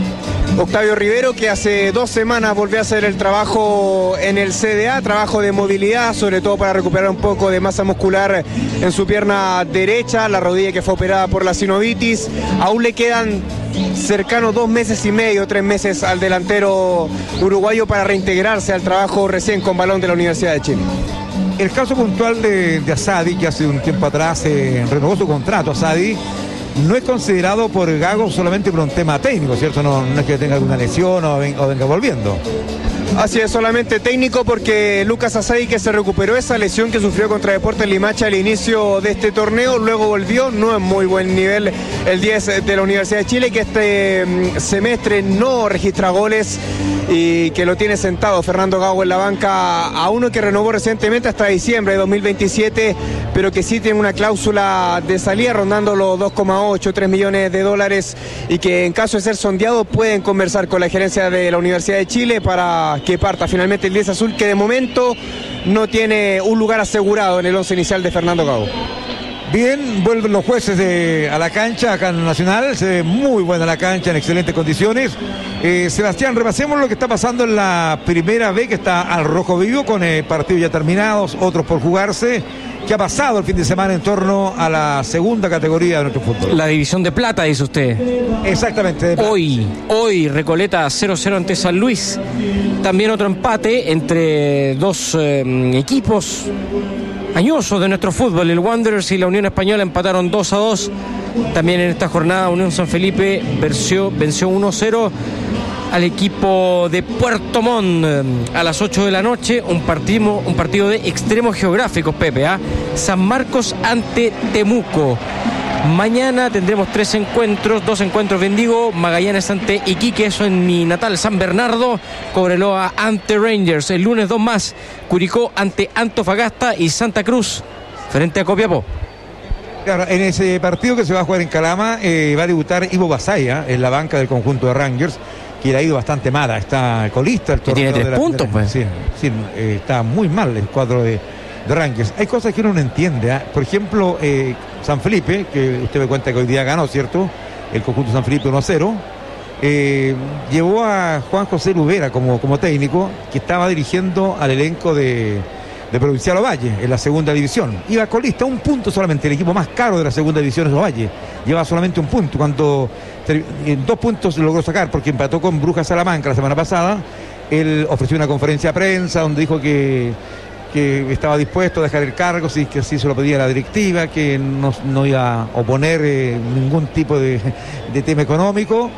Octavio Rivero, que hace dos semanas volvió a hacer el trabajo en el C D A, trabajo de movilidad, sobre todo para recuperar un poco de masa muscular en su pierna derecha, la rodilla que fue operada por la sinovitis. Aún le quedan cercanos dos meses y medio, tres meses al delantero uruguayo para reintegrarse al trabajo recién con balón de la Universidad de Chile. El caso puntual de, de Asadi, que hace un tiempo atrás eh, renovó su contrato. Asadi no es considerado por Gago solamente por un tema técnico, ¿cierto? No, no es que tenga alguna lesión o venga, o venga volviendo. Así es, solamente técnico, porque Lucas Asadi, que se recuperó esa lesión que sufrió contra Deportes Limache al inicio de este torneo, luego volvió, no en muy buen nivel el diez de la Universidad de Chile, que este semestre no registra goles y que lo tiene sentado Fernando Gago en la banca a uno que renovó recientemente hasta diciembre de dos mil veintisiete, pero que sí tiene una cláusula de salida rondando los dos coma ocho, tres millones de dólares, y que en caso de ser sondeado pueden conversar con la gerencia de la Universidad de Chile para que parta finalmente el diez azul, que de momento no tiene un lugar asegurado en el once inicial de Fernando Gago. Bien, vuelven los jueces de, a la cancha acá en Nacional, se ve muy buena la cancha, en excelentes condiciones. Eh, Sebastián, repasemos lo que está pasando en la primera B, que está al rojo vivo, con eh, partidos ya terminados, otros por jugarse. ¿Qué ha pasado el fin de semana en torno a la segunda categoría de nuestro fútbol? La división de plata, dice usted. Exactamente. Hoy, hoy Recoleta cero cero ante San Luis. También otro empate entre dos eh, equipos añosos de nuestro fútbol. El Wanderers y la Unión Española empataron dos a dos. También en esta jornada Unión San Felipe venció, venció uno cero al equipo de Puerto Montt a las ocho de la noche. Un partido, un partido de extremos geográficos, Pepe. ¿eh? San Marcos ante Temuco. Mañana tendremos tres encuentros, dos encuentros Bendigo, Magallanes ante Iquique, eso en mi natal San Bernardo, Cobreloa ante Rangers. El lunes dos más, Curicó ante Antofagasta y Santa Cruz frente a Copiapó. Claro, en ese partido que se va a jugar en Calama eh, va a debutar Ivo Basaya en la banca del conjunto de Rangers, que le ha ido bastante mal, está colista el torneo. Tiene tres de la puntos, primera. pues. Sí, sí eh, está muy mal el cuadro de, de Rangers. Hay cosas que uno no entiende. ¿eh? Por ejemplo, eh, San Felipe, que usted me cuenta que hoy día ganó, ¿cierto? El conjunto San Felipe uno cero. Eh, llevó a Juan José Lubera como, como técnico, que estaba dirigiendo al elenco de, de Provincial Ovalle en la segunda división. Iba colista, un punto solamente, el equipo más caro de la segunda división es Ovalle. Lleva solamente un punto, cuando en dos puntos logró sacar porque empató con Brujas Salamanca la semana pasada. Él ofreció una conferencia de prensa donde dijo que, que estaba dispuesto a dejar el cargo, si que así se lo pedía la directiva, que no, no iba a oponer eh, ningún tipo de, de tema económico.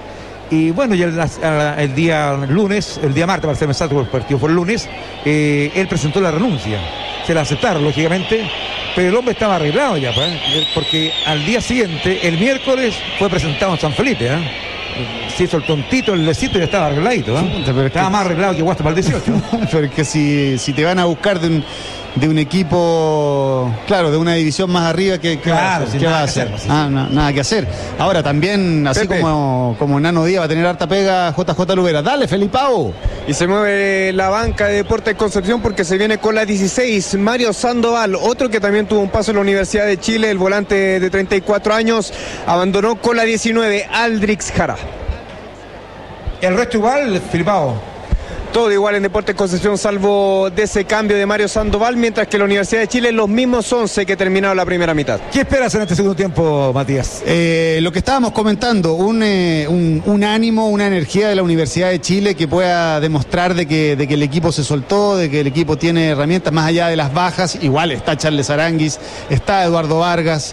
Y bueno, y el, el día lunes, el día martes, para ser exacto, porque el partido fue el lunes, eh, él presentó la renuncia. Se la aceptaron, lógicamente, pero el hombre estaba arreglado ya, pues, porque al día siguiente, el miércoles, fue presentado en San Felipe, ¿eh? Se hizo el tontito, el lecito y ya estaba arregladito, ¿eh? Pero estaba que... más arreglado que Guasto para el dieciocho. Pero es que si, si te van a buscar de un, de un equipo, claro, de una división más arriba, ¿qué, qué claro, va a hacer? sí, ¿Qué nada va a que hacer? hacer, sí, ah, sí. na, nada que hacer. Ahora también, así Pepe. como, como Nano Díaz va a tener harta pega J J Lubera. Dale, Felipao. Y se mueve la banca de Deportes Concepción porque se viene con la dieciséis, Mario Sandoval, otro que también tuvo un paso en la Universidad de Chile, el volante de treinta y cuatro años, abandonó con la diecinueve, Aldrix Jara. El resto igual, Filipao. Todo igual en Deportes Concepción, salvo de ese cambio de Mario Sandoval, mientras que la Universidad de Chile los mismos once que terminaron la primera mitad. ¿Qué esperas en este segundo tiempo, Matías? Eh, lo que estábamos comentando, un, eh, un, un ánimo, una energía de la Universidad de Chile que pueda demostrar de que, de que el equipo se soltó, de que el equipo tiene herramientas más allá de las bajas. Igual está Charles Aranguis, está Eduardo Vargas,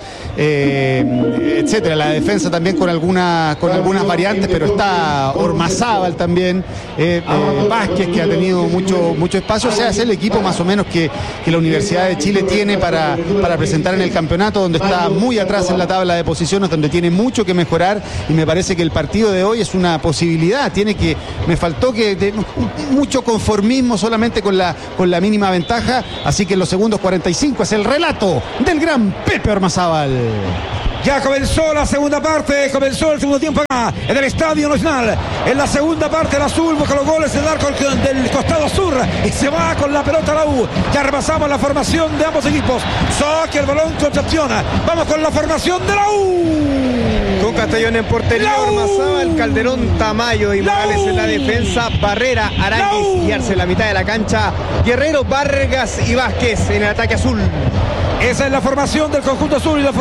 eh, etcétera. La defensa también con, alguna, con algunas variantes, pero está Ormazábal también, eh, eh, Vázquez, que ha tenido mucho, mucho espacio. O sea, es el equipo más o menos que, que la Universidad de Chile tiene para, para presentar en el campeonato, donde está muy atrás en la tabla de posiciones, donde tiene mucho que mejorar, y me parece que el partido de hoy es una posibilidad. Tiene que, me faltó que de, mucho conformismo solamente con la, con la mínima ventaja, así que en los segundos cuarenta y cinco es el relato del gran Pepe Ormazábal. Ya comenzó la segunda parte, comenzó el segundo tiempo acá en el Estadio Nacional. En la segunda parte el azul busca los goles del arco del costado sur y se va con la pelota a la U. Ya repasamos la formación de ambos equipos. Saque el balón Concepción. Vamos con la formación de la U. Con Castellón en portería, Ormazábal, Calderón, Tamayo y Morales en la defensa, Barrera, Aranguis y Arce en la mitad de la cancha, Guerrero, Vargas y Vázquez en el ataque azul. Esa es la formación del conjunto azul y la